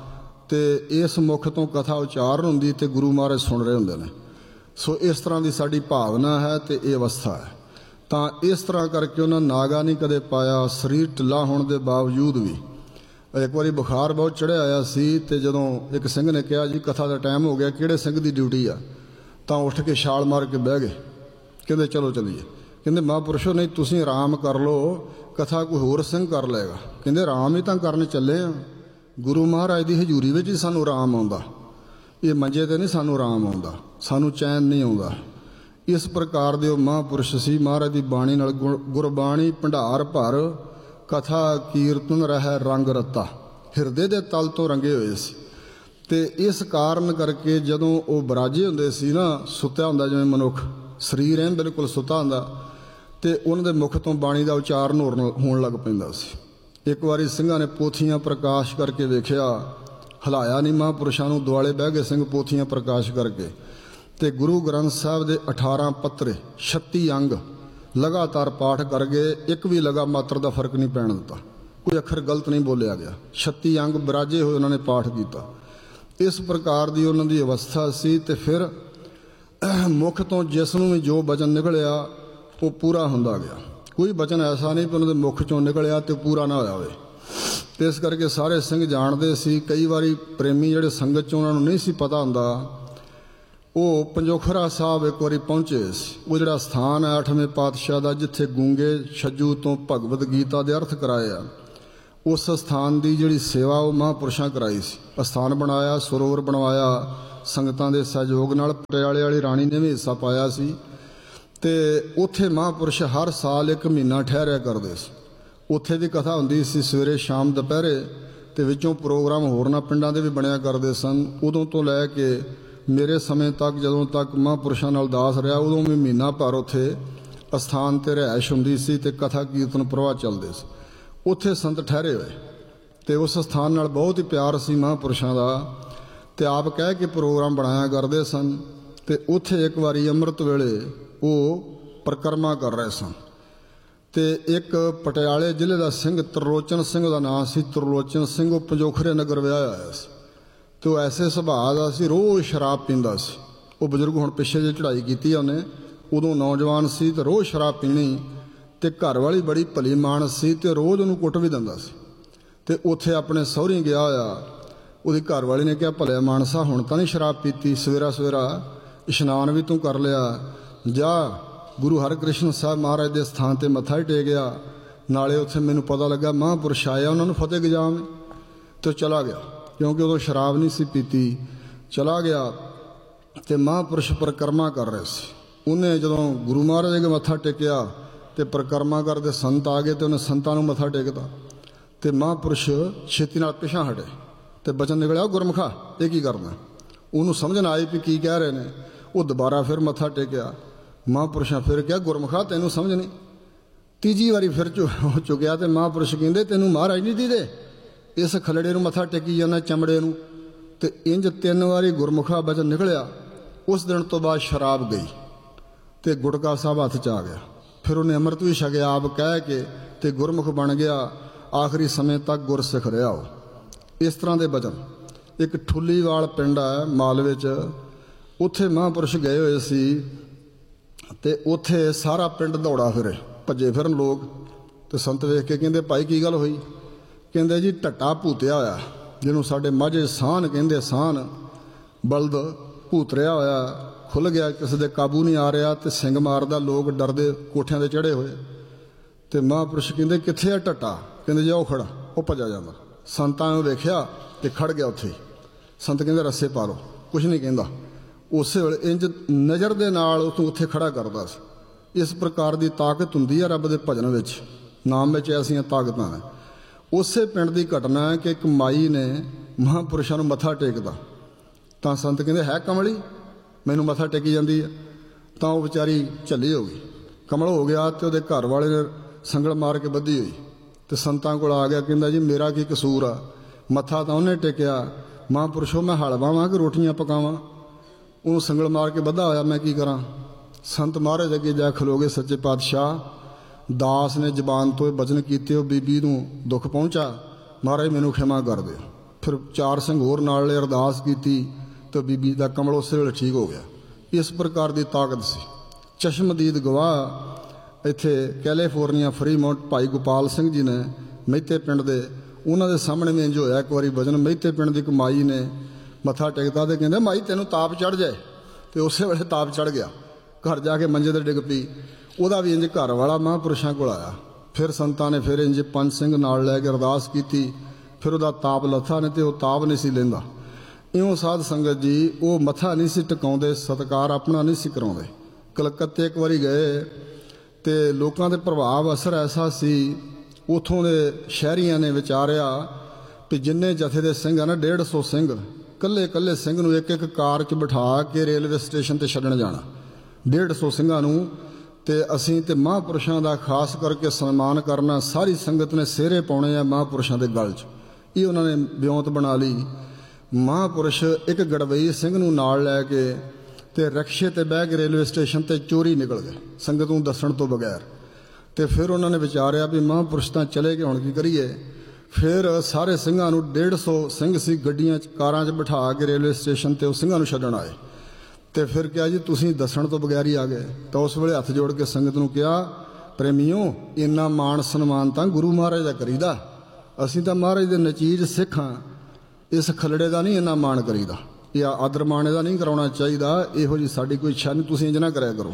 ਅਤੇ ਇਸ ਮੁੱਖ ਤੋਂ ਕਥਾ ਉਚਾਰਨ ਹੁੰਦੀ ਅਤੇ ਗੁਰੂ ਮਹਾਰਾਜ ਸੁਣ ਰਹੇ ਹੁੰਦੇ ਨੇ। ਸੋ ਇਸ ਤਰ੍ਹਾਂ ਦੀ ਸਾਡੀ ਭਾਵਨਾ ਹੈ ਅਤੇ ਇਹ ਅਵਸਥਾ ਹੈ। ਤਾਂ ਇਸ ਤਰ੍ਹਾਂ ਕਰਕੇ ਉਹਨਾਂ ਨਾਗਾ ਨਹੀਂ ਕਦੇ ਪਾਇਆ, ਸਰੀਰ ਢਿੱਲਾ ਹੋਣ ਦੇ ਬਾਵਜੂਦ ਵੀ। ਇੱਕ ਵਾਰੀ ਬੁਖਾਰ ਬਹੁਤ ਚੜ੍ਹਿਆ ਆਇਆ ਸੀ, ਅਤੇ ਜਦੋਂ ਇੱਕ ਸਿੰਘ ਨੇ ਕਿਹਾ ਜੀ ਕਥਾ ਦਾ ਟਾਈਮ ਹੋ ਗਿਆ, ਕਿਹੜੇ ਸਿੰਘ ਦੀ ਡਿਊਟੀ ਆ? ਤਾਂ ਉੱਠ ਕੇ ਛਾਲ ਮਾਰ ਕੇ ਬਹਿ ਗਏ, ਕਹਿੰਦੇ ਚਲੋ ਚੱਲੀਏ। ਕਹਿੰਦੇ ਮਹਾਂਪੁਰਸ਼ੋ ਨਹੀਂ ਤੁਸੀਂ ਆਰਾਮ ਕਰ ਲਓ, ਕਥਾ ਕੋਈ ਹੋਰ ਸਿੰਘ ਕਰ ਲਏਗਾ। ਕਹਿੰਦੇ ਆਰਾਮ ਹੀ ਤਾਂ ਕਰਨ ਚੱਲੇ ਆ, ਗੁਰੂ ਮਹਾਰਾਜ ਦੀ ਹਜ਼ੂਰੀ ਵਿੱਚ ਹੀ ਸਾਨੂੰ ਆਰਾਮ ਆਉਂਦਾ, ਇਹ ਮੰਜੇ ਤੇ ਨਹੀਂ ਸਾਨੂੰ ਆਰਾਮ ਆਉਂਦਾ, ਸਾਨੂੰ ਚੈਨ ਨਹੀਂ ਆਉਂਦਾ। ਇਸ ਪ੍ਰਕਾਰ ਦੇ ਉਹ ਮਹਾਂਪੁਰਸ਼ ਸੀ। ਮਹਾਰਾਜ ਦੀ ਬਾਣੀ ਨਾਲ ਗੁਰਬਾਣੀ ਭੰਡਾਰ ਭਰ, ਕਥਾ ਕੀਰਤਨ ਰਹਿ ਰੰਗ ਰਤਾ, ਹਿਰਦੇ ਦੇ ਤਲ ਤੋਂ ਰੰਗੇ ਹੋਏ ਸੀ। ਤੇ ਇਸ ਕਾਰਨ ਕਰਕੇ ਜਦੋਂ ਉਹ ਬਰਾਜੇ ਹੁੰਦੇ ਸੀ ਨਾ, ਸੁੱਤਿਆ ਹੁੰਦਾ ਜਿਵੇਂ ਮਨੁੱਖ, ਸਰੀਰ ਐਨ ਬਿਲਕੁਲ ਸੁੱਤਾ ਹੁੰਦਾ, ਤੇ ਉਹਨਾਂ ਦੇ ਮੁਖ ਤੋਂ ਬਾਣੀ ਦਾ ਉਚਾਰਨ ਹੋਣ ਲੱਗ ਪੈਂਦਾ ਸੀ। ਇੱਕ ਵਾਰੀ ਸਿੰਘਾਂ ਨੇ ਪੋਥੀਆਂ ਪ੍ਰਕਾਸ਼ ਕਰਕੇ ਵੇਖਿਆ, ਹਿਲਾਇਆ ਨਹੀਂ ਮਹਾਂਪੁਰਸ਼ਾਂ ਨੂੰ, ਦੁਆਲੇ ਬਹਿ ਗਏ ਸਿੰਘ ਪੋਥੀਆਂ ਪ੍ਰਕਾਸ਼ ਕਰਕੇ। ਤੇ ਗੁਰੂ ਗ੍ਰੰਥ ਸਾਹਿਬ ਦੇ ਅਠਾਰਾਂ ਪੱਤਰੇ, ਛੱਤੀ ਅੰਗ ਲਗਾਤਾਰ ਪਾਠ ਕਰ ਗਏ, ਇੱਕ ਵੀ ਲਗਾ ਮਾਤਰ ਦਾ ਫਰਕ ਨਹੀਂ ਪੈਣ ਦਿੱਤਾ, ਕੋਈ ਅੱਖਰ ਗਲਤ ਨਹੀਂ ਬੋਲਿਆ ਗਿਆ। ਛੱਤੀ ਅੰਗ ਬਰਾਜੇ ਹੋਏ ਉਹਨਾਂ ਨੇ ਪਾਠ ਕੀਤਾ। ਇਸ ਪ੍ਰਕਾਰ ਦੀ ਉਹਨਾਂ ਦੀ ਅਵਸਥਾ ਸੀ। ਤੇ ਫਿਰ ਮੁਖ ਤੋਂ ਜਿਸ ਨੂੰ ਵੀ ਜੋ ਬਚਨ ਨਿਕਲਿਆ ਉਹ ਪੂਰਾ ਹੁੰਦਾ ਗਿਆ। ਕੋਈ ਬਚਨ ਐਸਾ ਨਹੀਂ ਕਿ ਉਹਨਾਂ ਦੇ ਮੁਖ ਚੋਂ ਨਿਕਲਿਆ ਤੇ ਪੂਰਾ ਨਾ ਹੋਇਆ ਹੋਵੇ। ਤੇ ਇਸ ਕਰਕੇ ਸਾਰੇ ਸਿੰਘ ਜਾਣਦੇ ਸੀ। ਕਈ ਵਾਰੀ ਪ੍ਰੇਮੀ ਜਿਹੜੇ ਸੰਗਤ 'ਚ ਉਹਨਾਂ ਨੂੰ ਨਹੀਂ ਸੀ ਪਤਾ ਹੁੰਦਾ, ਉਹ ਪੰਜੋਖਰਾ ਸਾਹਿਬ ਇੱਕ ਵਾਰੀ ਪਹੁੰਚੇ ਸੀ। ਉਹ ਜਿਹੜਾ ਸਥਾਨ ਹੈ ਅੱਠਵੇਂ ਪਾਤਸ਼ਾਹ ਦਾ, ਜਿੱਥੇ ਗੂੰਗੇ ਛੱਜੂ ਤੋਂ ਭਗਵਦ ਗੀਤਾ ਦੇ ਅਰਥ ਕਰਾਏ ਆ, ਉਸ ਸਥਾਨ ਦੀ ਜਿਹੜੀ ਸੇਵਾ ਉਹ ਮਹਾਂਪੁਰਸ਼ਾਂ ਕਰਾਈ ਸੀ। ਅਸਥਾਨ ਬਣਾਇਆ, ਸਰੋਵਰ ਬਣਵਾਇਆ, ਸੰਗਤਾਂ ਦੇ ਸਹਿਯੋਗ ਨਾਲ ਪਟਿਆਲੇ ਵਾਲੀ ਰਾਣੀ ਨੇ ਵੀ ਹਿੱਸਾ ਪਾਇਆ ਸੀ। ਤੇ ਉੱਥੇ ਮਹਾਂਪੁਰਸ਼ ਹਰ ਸਾਲ ਇੱਕ ਮਹੀਨਾ ਠਹਿਰਿਆ ਕਰਦੇ ਸੀ। ਉੱਥੇ ਦੀ ਕਥਾ ਹੁੰਦੀ ਸੀ ਸਵੇਰੇ ਸ਼ਾਮ ਦੁਪਹਿਰੇ, ਤੇ ਵਿੱਚੋਂ ਪ੍ਰੋਗਰਾਮ ਹੋਰਨਾਂ ਪਿੰਡਾਂ ਦੇ ਵੀ ਬਣਿਆ ਕਰਦੇ ਸਨ। ਉਦੋਂ ਤੋਂ ਲੈ ਕੇ ਮੇਰੇ ਸਮੇਂ ਤੱਕ, ਜਦੋਂ ਤੱਕ ਮਹਾਂਪੁਰਸ਼ਾਂ ਨਾਲ ਦਾਸ ਰਿਹਾ, ਉਦੋਂ ਵੀ ਮਹੀਨਾ ਭਰ ਉੱਥੇ ਅਸਥਾਨ 'ਤੇ ਰਿਹਾਇਸ਼ ਹੁੰਦੀ ਸੀ ਤੇ ਕਥਾ ਕੀਰਤਨ ਪ੍ਰਵਾਹ ਚੱਲਦੇ ਸੀ। ਉੱਥੇ ਸੰਤ ਠਹਿਰੇ ਹੋਏ ਤੇ ਉਸ ਸਥਾਨ ਨਾਲ ਬਹੁਤ ਹੀ ਪਿਆਰ ਸੀ ਮਹਾਂਪੁਰਸ਼ਾਂ ਦਾ, ਤੇ ਆਪ ਕਹਿ ਕੇ ਪ੍ਰੋਗਰਾਮ ਬਣਾਇਆ ਕਰਦੇ ਸਨ। ਤੇ ਉੱਥੇ ਇੱਕ ਵਾਰੀ ਅੰਮ੍ਰਿਤ ਵੇਲੇ ਉਹ ਪਰਿਕਰਮਾ ਕਰ ਰਹੇ ਸਨ। ਤੇ ਇੱਕ ਪਟਿਆਲੇ ਜ਼ਿਲ੍ਹੇ ਦਾ ਸਿੰਘ, ਤਰਲੋਚਨ ਸਿੰਘ ਦਾ ਨਾਂ ਸੀ, ਤਰਲੋਚਨ ਸਿੰਘ, ਉਹ ਪੰਜੋਖਰੇ ਨਗਰ ਵਿਆਹਿਆ ਹੋਇਆ ਸੀ। ਤੇ ਉਹ ਐਸੇ ਸੁਭਾਅ ਦਾ ਸੀ, ਰੋਜ਼ ਸ਼ਰਾਬ ਪੀਂਦਾ ਸੀ। ਉਹ ਬਜ਼ੁਰਗ ਹੁਣ ਪਿੱਛੇ ਜੇ ਚੜ੍ਹਾਈ ਕੀਤੀ ਉਹਨੇ, ਉਦੋਂ ਨੌਜਵਾਨ ਸੀ ਤੇ ਰੋਜ਼ ਸ਼ਰਾਬ ਪੀਣੀ। ਤੇ ਘਰ ਵਾਲੀ ਬੜੀ ਭਲੀ ਮਾਨਸ ਸੀ ਤੇ ਰੋਜ਼ ਉਹਨੂੰ ਕੁੱਟ ਵੀ ਦਿੰਦਾ ਸੀ। ਤੇ ਉੱਥੇ ਆਪਣੇ ਸਹੁਰੀ ਗਿਆ ਹੋਇਆ, ਉਹਦੀ ਘਰ ਵਾਲੀ ਨੇ ਕਿਹਾ, ਭਲਿਆ ਮਾਨਸਾ ਹੁਣ ਤਾਂ ਨਹੀਂ ਸ਼ਰਾਬ ਪੀਤੀ, ਸਵੇਰਾ ਸਵੇਰਾ ਇਸ਼ਨਾਨ ਵੀ ਤੂੰ ਕਰ ਲਿਆ, ਜਾ ਗੁਰੂ ਹਰਿਕ੍ਰਿਸ਼ਨ ਸਾਹਿਬ ਮਹਾਰਾਜ ਦੇ ਸਥਾਨ 'ਤੇ ਮੱਥਾ ਹੀ ਟੇਕਿਆ, ਨਾਲੇ ਉੱਥੇ ਮੈਨੂੰ ਪਤਾ ਲੱਗਾ ਮਹਾਂਪੁਰਸ਼ ਆਇਆ, ਉਹਨਾਂ ਨੂੰ ਫਤਿਹ ਗਜਾਮ। ਤੇ ਚਲਾ ਗਿਆ, ਕਿਉਂਕਿ ਉਦੋਂ ਸ਼ਰਾਬ ਨਹੀਂ ਸੀ ਪੀਤੀ। ਚਲਾ ਗਿਆ ਤੇ ਮਹਾਂਪੁਰਸ਼ ਪਰਿਕਰਮਾ ਕਰ ਰਹੇ ਸੀ। ਉਹਨੇ ਜਦੋਂ ਗੁਰੂ ਮਹਾਰਾਜ ਅੱਗੇ ਮੱਥਾ ਟੇਕਿਆ ਤੇ ਪਰਿਕਰਮਾ ਕਰਦੇ ਸੰਤ ਆ ਗਏ ਤੇ ਉਹਨੇ ਸੰਤਾਂ ਨੂੰ ਮੱਥਾ ਟੇਕਦਾ। ਤੇ ਮਹਾਂਪੁਰਸ਼ ਛੇਤੀ ਨਾਲ ਪਿਛਾਂ ਹਟੇ ਤੇ ਬਚਨ ਨਿਕਲਿਆ, ਗੁਰਮੁਖਾ ਇਹ ਕੀ ਕਰਨਾ। ਉਹਨੂੰ ਸਮਝ ਨਾ ਆਈ ਵੀ ਕੀ ਕਹਿ ਰਹੇ ਨੇ। ਉਹ ਦੁਬਾਰਾ ਫਿਰ ਮੱਥਾ ਟੇਕਿਆ। ਮਹਾਂਪੁਰਸ਼ਾਂ ਫਿਰ ਕਿਹਾ, ਗੁਰਮੁਖਾ ਤੈਨੂੰ ਸਮਝ ਨਹੀਂ। ਤੀਜੀ ਵਾਰੀ ਫਿਰ ਹੋ ਚੁੱਕਿਆ ਤੇ ਮਹਾਂਪੁਰਸ਼ ਕਹਿੰਦੇ, ਤੈਨੂੰ ਮਹਾਰਾਜ ਨਹੀਂ ਦੀਦੇ, ਇਸ ਖਲੜੇ ਨੂੰ ਮੱਥਾ ਟੇਕੀ ਜਾਂਦਾ, ਚਮੜੇ ਨੂੰ। ਤੇ ਇੰਜ ਤਿੰਨ ਵਾਰੀ ਗੁਰਮੁਖਾ ਬਚਨ ਨਿਕਲਿਆ। ਉਸ ਦਿਨ ਤੋਂ ਬਾਅਦ ਸ਼ਰਾਬ ਗਈ ਤੇ ਗੁਟਕਾ ਸਾਹਿਬ ਹੱਥ 'ਚ ਆ ਗਿਆ। ਫਿਰ ਉਹਨੇ ਅੰਮ੍ਰਿਤ ਵੀ ਛਕਿਆ ਆਪ ਕਹਿ ਕੇ, ਤੇ ਗੁਰਮੁਖ ਬਣ ਗਿਆ। ਆਖਰੀ ਸਮੇਂ ਤੱਕ ਗੁਰਸਿੱਖ ਰਿਹਾ ਉਹ। ਇਸ ਤਰ੍ਹਾਂ ਦੇ ਬਚਨ। ਇੱਕ ਠੁੱਲੀਵਾਲ ਪਿੰਡ ਹੈ ਮਾਲਵੇ 'ਚ, ਉੱਥੇ ਮਹਾਂਪੁਰਸ਼ ਗਏ ਹੋਏ ਸੀ। ਤੇ ਉੱਥੇ ਸਾਰਾ ਪਿੰਡ ਦੌੜਾ ਫਿਰੇ, ਭੱਜੇ ਫਿਰਨ ਲੋਕ। ਤੇ ਸੰਤ ਵੇਖ ਕੇ ਕਹਿੰਦੇ, ਭਾਈ ਕੀ ਗੱਲ ਹੋਈ। ਕਹਿੰਦੇ, ਜੀ ਢੱਟਾ ਭੂਤਿਆ ਹੋਇਆ, ਜਿਹਨੂੰ ਸਾਡੇ ਮਾਝੇ ਸਾਹਨ ਕਹਿੰਦੇ, ਸਾਹਨ ਬਲਦ ਭੂਤਰਿਆ ਹੋਇਆ, ਖੁੱਲ੍ਹ ਗਿਆ, ਕਿਸੇ ਦੇ ਕਾਬੂ ਨਹੀਂ ਆ ਰਿਹਾ ਤੇ ਸਿੰਘ ਮਾਰਦਾ, ਲੋਕ ਡਰਦੇ ਕੋਠਿਆਂ 'ਤੇ ਚੜ੍ਹੇ ਹੋਏ। ਤੇ ਮਹਾਂਪੁਰਸ਼ ਕਹਿੰਦੇ, ਕਿੱਥੇ ਆ ਢੱਟਾ। ਕਹਿੰਦੇ, ਜੀ ਉਹ ਖੜਾ। ਉਹ ਭੱਜਾ ਜਾਂਦਾ। ਸੰਤਾਂ ਨੂੰ ਵੇਖਿਆ ਤੇ ਖੜ ਗਿਆ ਉੱਥੇ। ਸੰਤ ਕਹਿੰਦੇ, ਰੱਸੇ ਪਾ ਲਓ। ਕੁਛ ਨਹੀਂ ਕਹਿੰਦਾ। ਉਸੇ ਵੇਲੇ ਇੰਜ ਨਜ਼ਰ ਦੇ ਨਾਲ ਉਸ ਨੂੰ ਉੱਥੇ ਖੜਾ ਕਰਦਾ ਸੀ। ਇਸ ਪ੍ਰਕਾਰ ਦੀ ਤਾਕਤ ਹੁੰਦੀ ਹੈ ਰੱਬ ਦੇ ਭਜਨ ਵਿੱਚ, ਨਾਮ ਵਿੱਚ ਐਸੀਆਂ ਤਾਕਤਾਂ ਨੇ। ਉਸੇ ਪਿੰਡ ਦੀ ਘਟਨਾ ਹੈ ਕਿ ਇੱਕ ਮਾਈ ਨੇ ਮਹਾਂਪੁਰਸ਼ਾਂ ਨੂੰ ਮੱਥਾ ਟੇਕਦਾ ਤਾਂ ਸੰਤ ਕਹਿੰਦੇ, ਹੈ ਕਮਲੀ, ਮੈਨੂੰ ਮੱਥਾ ਟੇਕੀ ਜਾਂਦੀ ਹੈ। ਤਾਂ ਉਹ ਵਿਚਾਰੀ ਝੱਲੀ ਹੋ ਗਈ, ਕਮਲ ਹੋ ਗਿਆ। ਤੇ ਉਹਦੇ ਘਰ ਵਾਲੇ ਨੇ ਸੰਗਲ ਮਾਰ ਕੇ ਬੱਧੀ ਹੋਈ। ਤੇ ਸੰਤਾਂ ਕੋਲ ਆ ਗਿਆ, ਕਹਿੰਦਾ, ਜੀ ਮੇਰਾ ਕੀ ਕਸੂਰ ਆ, ਮੱਥਾ ਤਾਂ ਉਹਨੇ ਟੇਕਿਆ। ਮਹਾਂਪੁਰਸ਼ੋ ਮੈਂ ਹਲ ਵਾਵਾਂ ਕਿ ਰੋਟੀਆਂ ਪਕਾਵਾਂ, ਉਹਨੂੰ ਸੰਗਲ ਮਾਰ ਕੇ ਬੱਧਾ ਹੋਇਆ, ਮੈਂ ਕੀ ਕਰਾਂ। ਸੰਤ ਮਹਾਰਾਜ ਅੱਗੇ ਜਾ ਖਲੋਗੇ, ਸੱਚੇ ਪਾਤਸ਼ਾਹ ਦਾਸ ਨੇ ਜ਼ਬਾਨ ਤੋਂ ਇਹ ਬਚਨ ਕੀਤੇ, ਉਹ ਬੀਬੀ ਨੂੰ ਦੁੱਖ ਪਹੁੰਚਾ, ਮਹਾਰਾਜ ਮੈਨੂੰ ਖਿਮਾ ਕਰ ਦਿਓ। ਫਿਰ ਚਾਰ ਸਿੰਘ ਹੋਰ ਨਾਲ ਲੈ ਅਰਦਾਸ ਕੀਤੀ ਤੇ ਬੀਬੀ ਦਾ ਕਮਲ ਉਸੇ ਵੇਲੇ ਠੀਕ ਹੋ ਗਿਆ। ਇਸ ਪ੍ਰਕਾਰ ਦੀ ਤਾਕਤ ਸੀ। ਚਸ਼ਮਦੀਦ ਗਵਾਹ ਇੱਥੇ ਕੈਲੀਫੋਰਨੀਆ ਫਰੀਮਾਉਂਟ ਭਾਈ ਗੋਪਾਲ ਸਿੰਘ ਜੀ ਨੇ, ਮਹਿਤੇ ਪਿੰਡ ਦੇ, ਉਹਨਾਂ ਦੇ ਸਾਹਮਣੇ ਵੀ ਇੰਜ ਹੋਇਆ। ਇੱਕ ਵਾਰੀ ਵਜਨ ਮਹਿਤੇ ਪਿੰਡ ਦੀ ਇੱਕ ਮਾਈ ਨੇ ਮੱਥਾ ਟੇਕਦਾ ਤੇ ਕਹਿੰਦੇ, ਮਾਈ ਤੈਨੂੰ ਤਾਪ ਚੜ੍ਹ ਜਾਏ। ਤੇ ਉਸੇ ਵੇਲੇ ਤਾਪ ਚੜ੍ਹ ਗਿਆ। ਘਰ ਜਾ ਕੇ ਮੰਜੇ ਤੇ ਡਿੱਗ ਪਈ। ਉਹਦਾ ਵੀ ਇੰਜ ਘਰ ਵਾਲਾ ਮਹਾਂਪੁਰਸ਼ਾਂ ਕੋਲ ਆਇਆ। ਫਿਰ ਸੰਤਾਂ ਨੇ ਫਿਰ ਇੰਜ ਪੰਜ ਸਿੰਘ ਨਾਲ ਲੈ ਕੇ ਅਰਦਾਸ ਕੀਤੀ। ਫਿਰ ਉਹਦਾ ਤਾਪ ਲੱਥਾ, ਨਹੀਂ ਤੇ ਉਹ ਤਾਪ ਨਹੀਂ ਸੀ ਲੈਂਦਾ। ਇਉਂ ਸਾਧ ਸੰਗਤ ਜੀ ਉਹ ਮੱਥਾ ਨਹੀਂ ਸੀ ਟਿਕਾਉਂਦੇ, ਸਤਿਕਾਰ ਆਪਣਾ ਨਹੀਂ ਸੀ ਕਰਾਉਂਦੇ। ਕਲਕੱਤੇ ਇੱਕ ਵਾਰੀ ਗਏ ਤੇ ਲੋਕਾਂ ਦੇ ਪ੍ਰਭਾਵ ਅਸਰ ਐਸਾ ਸੀ, ਉਥੋਂ ਦੇ ਸ਼ਹਿਰੀਆਂ ਨੇ ਵਿਚਾਰਿਆ ਵੀ ਜਿੰਨੇ ਜਥੇ ਦੇ ਸਿੰਘ ਆ ਨਾ, ਡੇਢ ਸੌ ਸਿੰਘ, ਕੱਲੇ ਕੱਲੇ ਸਿੰਘ ਨੂੰ ਇੱਕ ਇੱਕ ਕਾਰ 'ਚ ਬਿਠਾ ਕੇ ਰੇਲਵੇ ਸਟੇਸ਼ਨ ਤੇ ਛੱਡਣ ਜਾਣਾ, ਡੇਢ ਸੌ ਸਿੰਘਾਂ ਨੂੰ। ਤੇ ਅਸੀਂ ਤੇ ਮਹਾਂਪੁਰਸ਼ਾਂ ਦਾ ਖਾਸ ਕਰਕੇ ਸਨਮਾਨ ਕਰਨਾ, ਸਾਰੀ ਸੰਗਤ ਨੇ ਸਿਹਰੇ ਪਾਉਣੇ ਆ ਮਹਾਂਪੁਰਸ਼ਾਂ ਦੇ ਗਲ 'ਚ। ਇਹ ਉਹਨਾਂ ਨੇ ਵਿਉਂਤ ਬਣਾ ਲਈ। ਮਹਾਂਪੁਰਸ਼ ਇੱਕ ਗੜਵਈ ਸਿੰਘ ਨੂੰ ਨਾਲ ਲੈ ਕੇ ਤੇ ਰਕਸ਼ੇ ਤੇ ਬਹਿ ਕੇ ਰੇਲਵੇ ਸਟੇਸ਼ਨ ਤੇ ਚੋਰੀ ਨਿਕਲ ਗਏ, ਸੰਗਤ ਨੂੰ ਦੱਸਣ ਤੋਂ ਬਗੈਰ। ਤੇ ਫਿਰ ਉਹਨਾਂ ਨੇ ਵਿਚਾਰਿਆ ਵੀ ਮਹਾਂਪੁਰਸ਼ ਤਾਂ ਚਲੇ ਗਏ, ਹੁਣ ਕੀ ਕਰੀਏ। ਫਿਰ ਸਾਰੇ ਸਿੰਘਾਂ ਨੂੰ, ਡੇਢ ਸੌ ਸਿੰਘ ਸੀ, ਗੱਡੀਆਂ 'ਚ ਕਾਰਾਂ 'ਚ ਬਿਠਾ ਕੇ ਰੇਲਵੇ ਸਟੇਸ਼ਨ ਤੇ ਉਹ ਸਿੰਘਾਂ ਨੂੰ ਛੱਡਣ ਆਏ। ਤੇ ਫਿਰ ਕਿਹਾ ਜੀ ਤੁਸੀਂ ਦੱਸਣ ਤੋਂ ਬਗੈਰ ਹੀ ਆ ਗਏ। ਤਾਂ ਉਸ ਵੇਲੇ ਹੱਥ ਜੋੜ ਕੇ ਸੰਗਤ ਨੂੰ ਕਿਹਾ, ਪ੍ਰੇਮੀਓ ਇੰਨਾ ਮਾਣ ਸਨਮਾਨ ਤਾਂ ਗੁਰੂ ਮਹਾਰਾਜ ਦਾ ਕਰੀਦਾ, ਅਸੀਂ ਤਾਂ ਮਹਾਰਾਜ ਦੇ ਨਚੀਜ ਸਿੱਖ ਹਾਂ, ਇਸ ਖਲੜੇ ਦਾ ਨਹੀਂ ਇੰਨਾ ਮਾਣ ਕਰੀਦਾ, ਇਹ ਆਦਰ ਮਾਣ ਇਹਦਾ ਨਹੀਂ ਕਰਾਉਣਾ ਚਾਹੀਦਾ, ਇਹੋ ਜਿਹੀ ਸਾਡੀ ਕੋਈ ਇੱਛਾ ਨਹੀਂ, ਤੁਸੀਂ ਇੰਜ ਨਾ ਕਰਿਆ ਕਰੋ।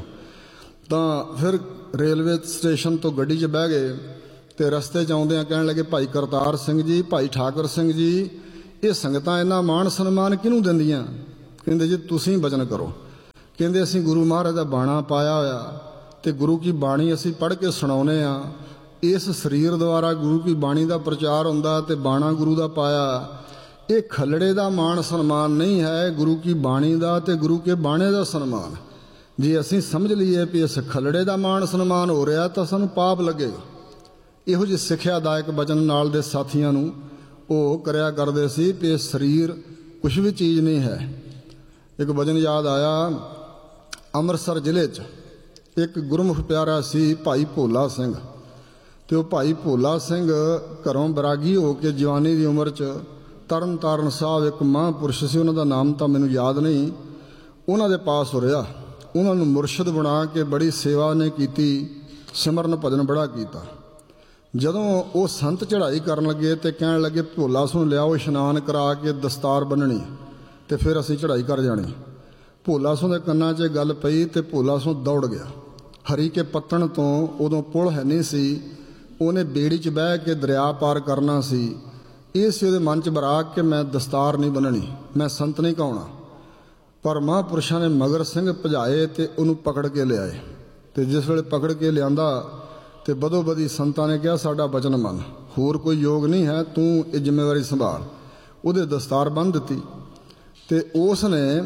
ਤਾਂ ਫਿਰ ਰੇਲਵੇ ਸਟੇਸ਼ਨ ਤੋਂ ਗੱਡੀ 'ਚ ਬਹਿ ਗਏ ਤੇ ਰਸਤੇ 'ਚ ਆਉਂਦਿਆਂ ਕਹਿਣ ਲੱਗੇ, ਭਾਈ ਕਰਤਾਰ ਸਿੰਘ ਜੀ, ਭਾਈ ਠਾਕੁਰ ਸਿੰਘ ਜੀ, ਇਹ ਸੰਗਤਾਂ ਇੰਨਾ ਮਾਣ ਸਨਮਾਨ ਕਿਹਨੂੰ ਦਿੰਦੀਆਂ? ਕਹਿੰਦੇ ਜੀ ਤੁਸੀਂ ਵਚਨ ਕਰੋ। ਕਹਿੰਦੇ ਅਸੀਂ ਗੁਰੂ ਮਹਾਰਾਜ ਦਾ ਬਾਣਾ ਪਾਇਆ ਹੋਇਆ ਤੇ ਗੁਰੂ ਕੀ ਬਾਣੀ ਅਸੀਂ ਪੜ੍ਹ ਕੇ ਸੁਣਾਉਂਦੇ ਆ। ਇਸ ਸਰੀਰ ਦੁਆਰਾ ਗੁਰੂ ਕੀ ਬਾਣੀ ਦਾ ਪ੍ਰਚਾਰ ਹੁੰਦਾ ਤੇ ਬਾਣਾ ਗੁਰੂ ਦਾ ਪਾਇਆ। ਇਹ ਖਲੜੇ ਦਾ ਮਾਣ ਸਨਮਾਨ ਨਹੀਂ ਹੈ, ਗੁਰੂ ਕੀ ਬਾਣੀ ਦਾ ਤੇ ਗੁਰੂ ਕੇ ਬਾਣੇ ਦਾ ਸਨਮਾਨ। ਜੇ ਅਸੀਂ ਸਮਝ ਲਈਏ ਵੀ ਇਸ ਖਲੜੇ ਦਾ ਮਾਣ ਸਨਮਾਨ ਹੋ ਰਿਹਾ ਤਾਂ ਸਾਨੂੰ ਪਾਪ ਲੱਗੇਗਾ। ਇਹੋ ਜਿਹੀ ਸਿੱਖਿਆਦਾਇਕ ਵਚਨ ਨਾਲ ਦੇ ਸਾਥੀਆਂ ਨੂੰ ਉਹ ਕਰਿਆ ਕਰਦੇ ਸੀ ਵੀ ਇਹ ਸਰੀਰ ਕੁਛ ਵੀ ਚੀਜ਼ ਨਹੀਂ ਹੈ। ਇੱਕ ਵਚਨ ਯਾਦ ਆਇਆ, ਅੰਮ੍ਰਿਤਸਰ ਜ਼ਿਲ੍ਹੇ 'ਚ ਇੱਕ ਗੁਰਮੁਖ ਪਿਆਰਾ ਸੀ ਭਾਈ ਭੋਲਾ ਸਿੰਘ। ਤੇ ਉਹ ਭਾਈ ਭੋਲਾ ਸਿੰਘ ਘਰੋਂ ਬਰਾਗੀ ਹੋ ਕੇ ਜਵਾਨੀ ਦੀ ਉਮਰ 'ਚ ਤਰਨ ਤਾਰਨ ਸਾਹਿਬ ਇੱਕ ਮਹਾਂਪੁਰਸ਼ ਸੀ, ਉਹਨਾਂ ਦਾ ਨਾਮ ਤਾਂ ਮੈਨੂੰ ਯਾਦ ਨਹੀਂ, ਉਹਨਾਂ ਦੇ ਪਾਸ ਹੋ ਰਿਹਾ। ਉਹਨਾਂ ਨੂੰ ਮੁਰਸ਼ਿਦ ਬਣਾ ਕੇ ਬੜੀ ਸੇਵਾ ਨੇ ਕੀਤੀ, ਸਿਮਰਨ ਭਜਨ ਬੜਾ ਕੀਤਾ। ਜਦੋਂ ਉਹ ਸੰਤ ਚੜ੍ਹਾਈ ਕਰਨ ਲੱਗੇ ਤੇ ਕਹਿਣ ਲੱਗੇ, ਭੋਲਾ ਸੁਣ ਲਿਆਓ, ਇਸ਼ਨਾਨ ਕਰਾ ਕੇ ਦਸਤਾਰ ਬੰਨਣੀ ਤੇ ਫਿਰ ਅਸੀਂ ਚੜ੍ਹਾਈ ਕਰ ਜਾਣੀ। ਭੋਲਾ ਸਿੰਘ ਦੇ ਕੰਨਾਂ 'ਚ ਗੱਲ ਪਈ ਤੇ ਭੋਲਾ ਸਿੰਘ ਦੌੜ ਗਿਆ। ਹਰੀ ਕੇ ਪੱਤਣ ਤੋਂ ਉਦੋਂ ਪੁਲ ਹੈ ਨਹੀਂ ਸੀ, ਉਹਨੇ ਬੇੜੀ 'ਚ ਬਹਿ ਕੇ ਦਰਿਆ ਪਾਰ ਕਰਨਾ ਸੀ। ਇਹ ਸੀ ਉਹਦੇ ਮਨ 'ਚ ਬਰਾਕ ਕਿ ਮੈਂ ਦਸਤਾਰ ਨਹੀਂ ਬੰਨਣੀ, ਮੈਂ ਸੰਤ ਨਹੀਂ ਕਹਾਉਣਾ। ਪਰ ਮਹਾਂਪੁਰਸ਼ਾਂ ਨੇ ਮਗਰ ਸਿੰਘ ਭਜਾਏ ਤੇ ਉਹਨੂੰ ਪਕੜ ਕੇ ਲਿਆਏ। ਤੇ ਜਿਸ ਵੇਲੇ ਪਕੜ ਕੇ ਲਿਆਂਦਾ ਤੇ ਬਦੋ ਬਦੀ ਸੰਤਾਂ ਨੇ ਕਿਹਾ, ਸਾਡਾ ਬਚਨ ਮੰਨ, ਹੋਰ ਕੋਈ ਯੋਗ ਨਹੀਂ ਹੈ, ਤੂੰ ਇਹ ਜ਼ਿੰਮੇਵਾਰੀ ਸੰਭਾਲ। ਉਹਦੇ ਦਸਤਾਰ ਬੰਨ੍ਹ ਦਿੱਤੀ ਤੇ ਉਸ ਨੇ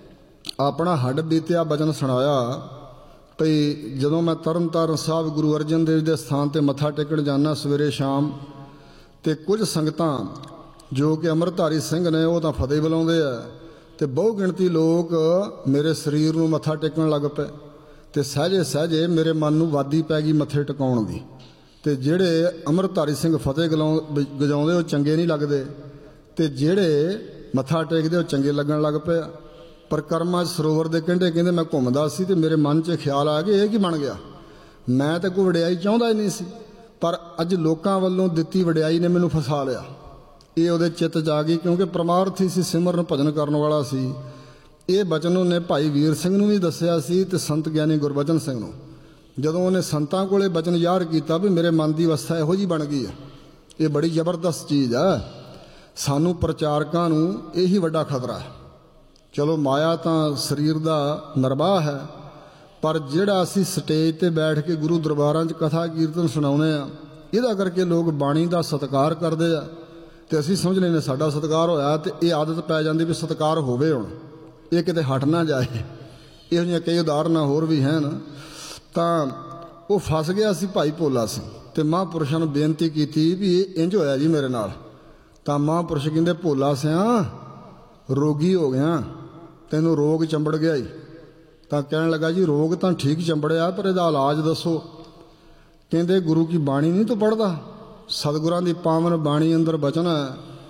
ਆਪਣਾ ਹੱਡ ਬੀਤਿਆ ਬਚਨ ਸੁਣਾਇਆ ਭਈ ਜਦੋਂ ਮੈਂ ਤਰਨ ਤਾਰਨ ਸਾਹਿਬ ਗੁਰੂ ਅਰਜਨ ਦੇਵ ਦੇ ਸਥਾਨ ਤੇ ਮੱਥਾ ਟੇਕਣ ਜਾਂਦਾ ਸਵੇਰੇ ਸ਼ਾਮ, ਤੇ ਕੁਝ ਸੰਗਤਾਂ ਜੋ ਕਿ ਅੰਮ੍ਰਿਤਧਾਰੀ ਸਿੰਘ ਨੇ ਉਹ ਤਾਂ ਫਤਿਹ ਬੁਲਾਉਂਦੇ ਆ, ਤੇ ਬਹੁ ਗਿਣਤੀ ਲੋਕ ਮੇਰੇ ਸਰੀਰ ਨੂੰ ਮੱਥਾ ਟੇਕਣ ਲੱਗ ਪਏ। ਤੇ ਸਹਿਜੇ ਸਹਿਜੇ ਮੇਰੇ ਮਨ ਨੂੰ ਵਾਦੀ ਪੈ ਗਈ ਮੱਥੇ ਟਿਕਾਉਣ ਦੀ। ਤੇ ਜਿਹੜੇ ਅੰਮ੍ਰਿਤਧਾਰੀ ਸਿੰਘ ਫਤਿਹ ਗਜਾਉਂਦੇ ਉਹ ਚੰਗੇ ਨਹੀਂ ਲੱਗਦੇ, ਤੇ ਜਿਹੜੇ ਮੱਥਾ ਟੇਕਦੇ ਉਹ ਚੰਗੇ ਲੱਗਣ ਲੱਗ ਪਏ। ਪਰਿਕਰਮਾ ਸਰੋਵਰ ਦੇ ਕੰਢੇ ਕਹਿੰਦੇ ਮੈਂ ਘੁੰਮਦਾ ਸੀ ਤੇ ਮੇਰੇ ਮਨ 'ਚ ਖਿਆਲ ਆ ਗਿਆ, ਇਹ ਕੀ ਬਣ ਗਿਆ? ਮੈਂ ਤਾਂ ਕੋਈ ਵਡਿਆਈ ਚਾਹੁੰਦਾ ਹੀ ਨਹੀਂ ਸੀ, ਪਰ ਅੱਜ ਲੋਕਾਂ ਵੱਲੋਂ ਦਿੱਤੀ ਵਡਿਆਈ ਨੇ ਮੈਨੂੰ ਫਸਾ ਲਿਆ। ਇਹ ਉਹਦੇ ਚਿੱਤ 'ਚ ਆ ਗਈ, ਕਿਉਂਕਿ ਪਰਮਾਰਥੀ ਸੀ, ਸਿਮਰਨ ਭਜਨ ਕਰਨ ਵਾਲਾ ਸੀ। ਇਹ ਬਚਨ ਉਹਨੇ ਭਾਈ ਵੀਰ ਸਿੰਘ ਨੂੰ ਵੀ ਦੱਸਿਆ ਸੀ ਤੇ ਸੰਤ ਗਿਆਨੀ ਗੁਰਬਚਨ ਸਿੰਘ ਨੂੰ। ਜਦੋਂ ਉਹਨੇ ਸੰਤਾਂ ਕੋਲੇ ਬਚਨ ਜ਼ਾਹਰ ਕੀਤਾ ਵੀ ਮੇਰੇ ਮਨ ਦੀ ਅਵਸਥਾ ਇਹੋ ਜਿਹੀ ਬਣ ਗਈ ਹੈ, ਇਹ ਬੜੀ ਜ਼ਬਰਦਸਤ ਚੀਜ਼ ਹੈ, ਸਾਨੂੰ ਪ੍ਰਚਾਰਕਾਂ ਨੂੰ ਇਹੀ ਵੱਡਾ ਖਤਰਾ ਹੈ। ਚਲੋ ਮਾਇਆ ਤਾਂ ਸਰੀਰ ਦਾ ਨਿਰਵਾਹ ਹੈ, ਪਰ ਜਿਹੜਾ ਅਸੀਂ ਸਟੇਜ ਤੇ ਬੈਠ ਕੇ ਗੁਰੂ ਦਰਬਾਰਾਂ 'ਚ ਕਥਾ ਕੀਰਤਨ ਸੁਣਾਉਂਦੇ ਆ, ਇਹਦਾ ਕਰਕੇ ਲੋਕ ਬਾਣੀ ਦਾ ਸਤਿਕਾਰ ਕਰਦੇ ਆ ਤੇ ਅਸੀਂ ਸਮਝ ਲੈਂਦੇ ਸਾਡਾ ਸਤਿਕਾਰ ਹੋਇਆ, ਤੇ ਇਹ ਆਦਤ ਪੈ ਜਾਂਦੀ ਵੀ ਸਤਿਕਾਰ ਹੋਵੇ, ਹੁਣ ਇਹ ਕਿਤੇ ਹਟ ਨਾ ਜਾਏ। ਇਹੋ ਜਿਹੀਆਂ ਕਈ ਉਦਾਹਰਨਾਂ ਹੋਰ ਵੀ ਹਨ। ਤਾਂ ਉਹ ਫਸ ਗਿਆ ਸੀ ਭਾਈ ਭੋਲਾ ਸਿੰਘ, ਤੇ ਮਹਾਂਪੁਰਸ਼ਾਂ ਨੂੰ ਬੇਨਤੀ ਕੀਤੀ ਵੀ ਇਹ ਇੰਜ ਹੋਇਆ ਜੀ ਮੇਰੇ ਨਾਲ। ਤਾਂ ਮਹਾਂਪੁਰਸ਼ ਕਹਿੰਦੇ, ਭੋਲਾ ਸਿਆਂ ਰੋਗੀ ਹੋ ਗਿਆ, ਤੈਨੂੰ ਰੋਗ ਚੰਬੜ ਗਿਆ ਹੀ। ਤਾਂ ਕਹਿਣ ਲੱਗਾ ਜੀ ਰੋਗ ਤਾਂ ਠੀਕ ਚੰਬੜਿਆ, ਪਰ ਇਹਦਾ ਇਲਾਜ ਦੱਸੋ। ਕਹਿੰਦੇ ਗੁਰੂ ਕੀ ਬਾਣੀ ਨਹੀਂ ਤੂੰ ਪੜ੍ਹਦਾ? ਸਤਿਗੁਰਾਂ ਦੀ ਪਾਵਨ ਬਾਣੀ ਅੰਦਰ ਬਚਨ ਹੈ,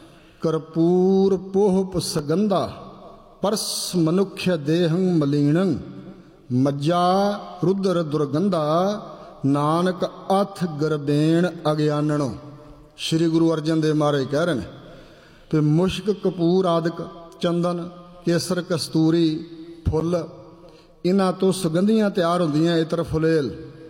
ਕਰਪੂਰ ਪੋਹ ਸੁਗੰਧਾ ਪਰਸ ਮਨੁੱਖ ਦੇਹੰ ਮਲੀਣੰ ਮੱਜਾ ਰੁਦਰ ਦੁਰਗੰਧਾ ਨਾਨਕ ਅਥ ਗਰਬੇਣ ਅਗਿਆਨਣੋ। ਸ਼੍ਰੀ ਗੁਰੂ ਅਰਜਨ ਦੇਵ ਮਹਾਰਾਜ ਕਹਿ ਰਹੇ ਨੇ ਤੇ ਮੁਸ਼ਕ ਕਪੂਰ ਆਦਿਕ ਚੰਦਨ ਕੇਸਰ ਕਸਤੂਰੀ ਫੁੱਲ, ਇਹਨਾਂ ਤੋਂ ਸੁਗੰਧੀਆਂ ਤਿਆਰ ਹੁੰਦੀਆਂ, ਇਤਰ ਫੁਲੇਲ,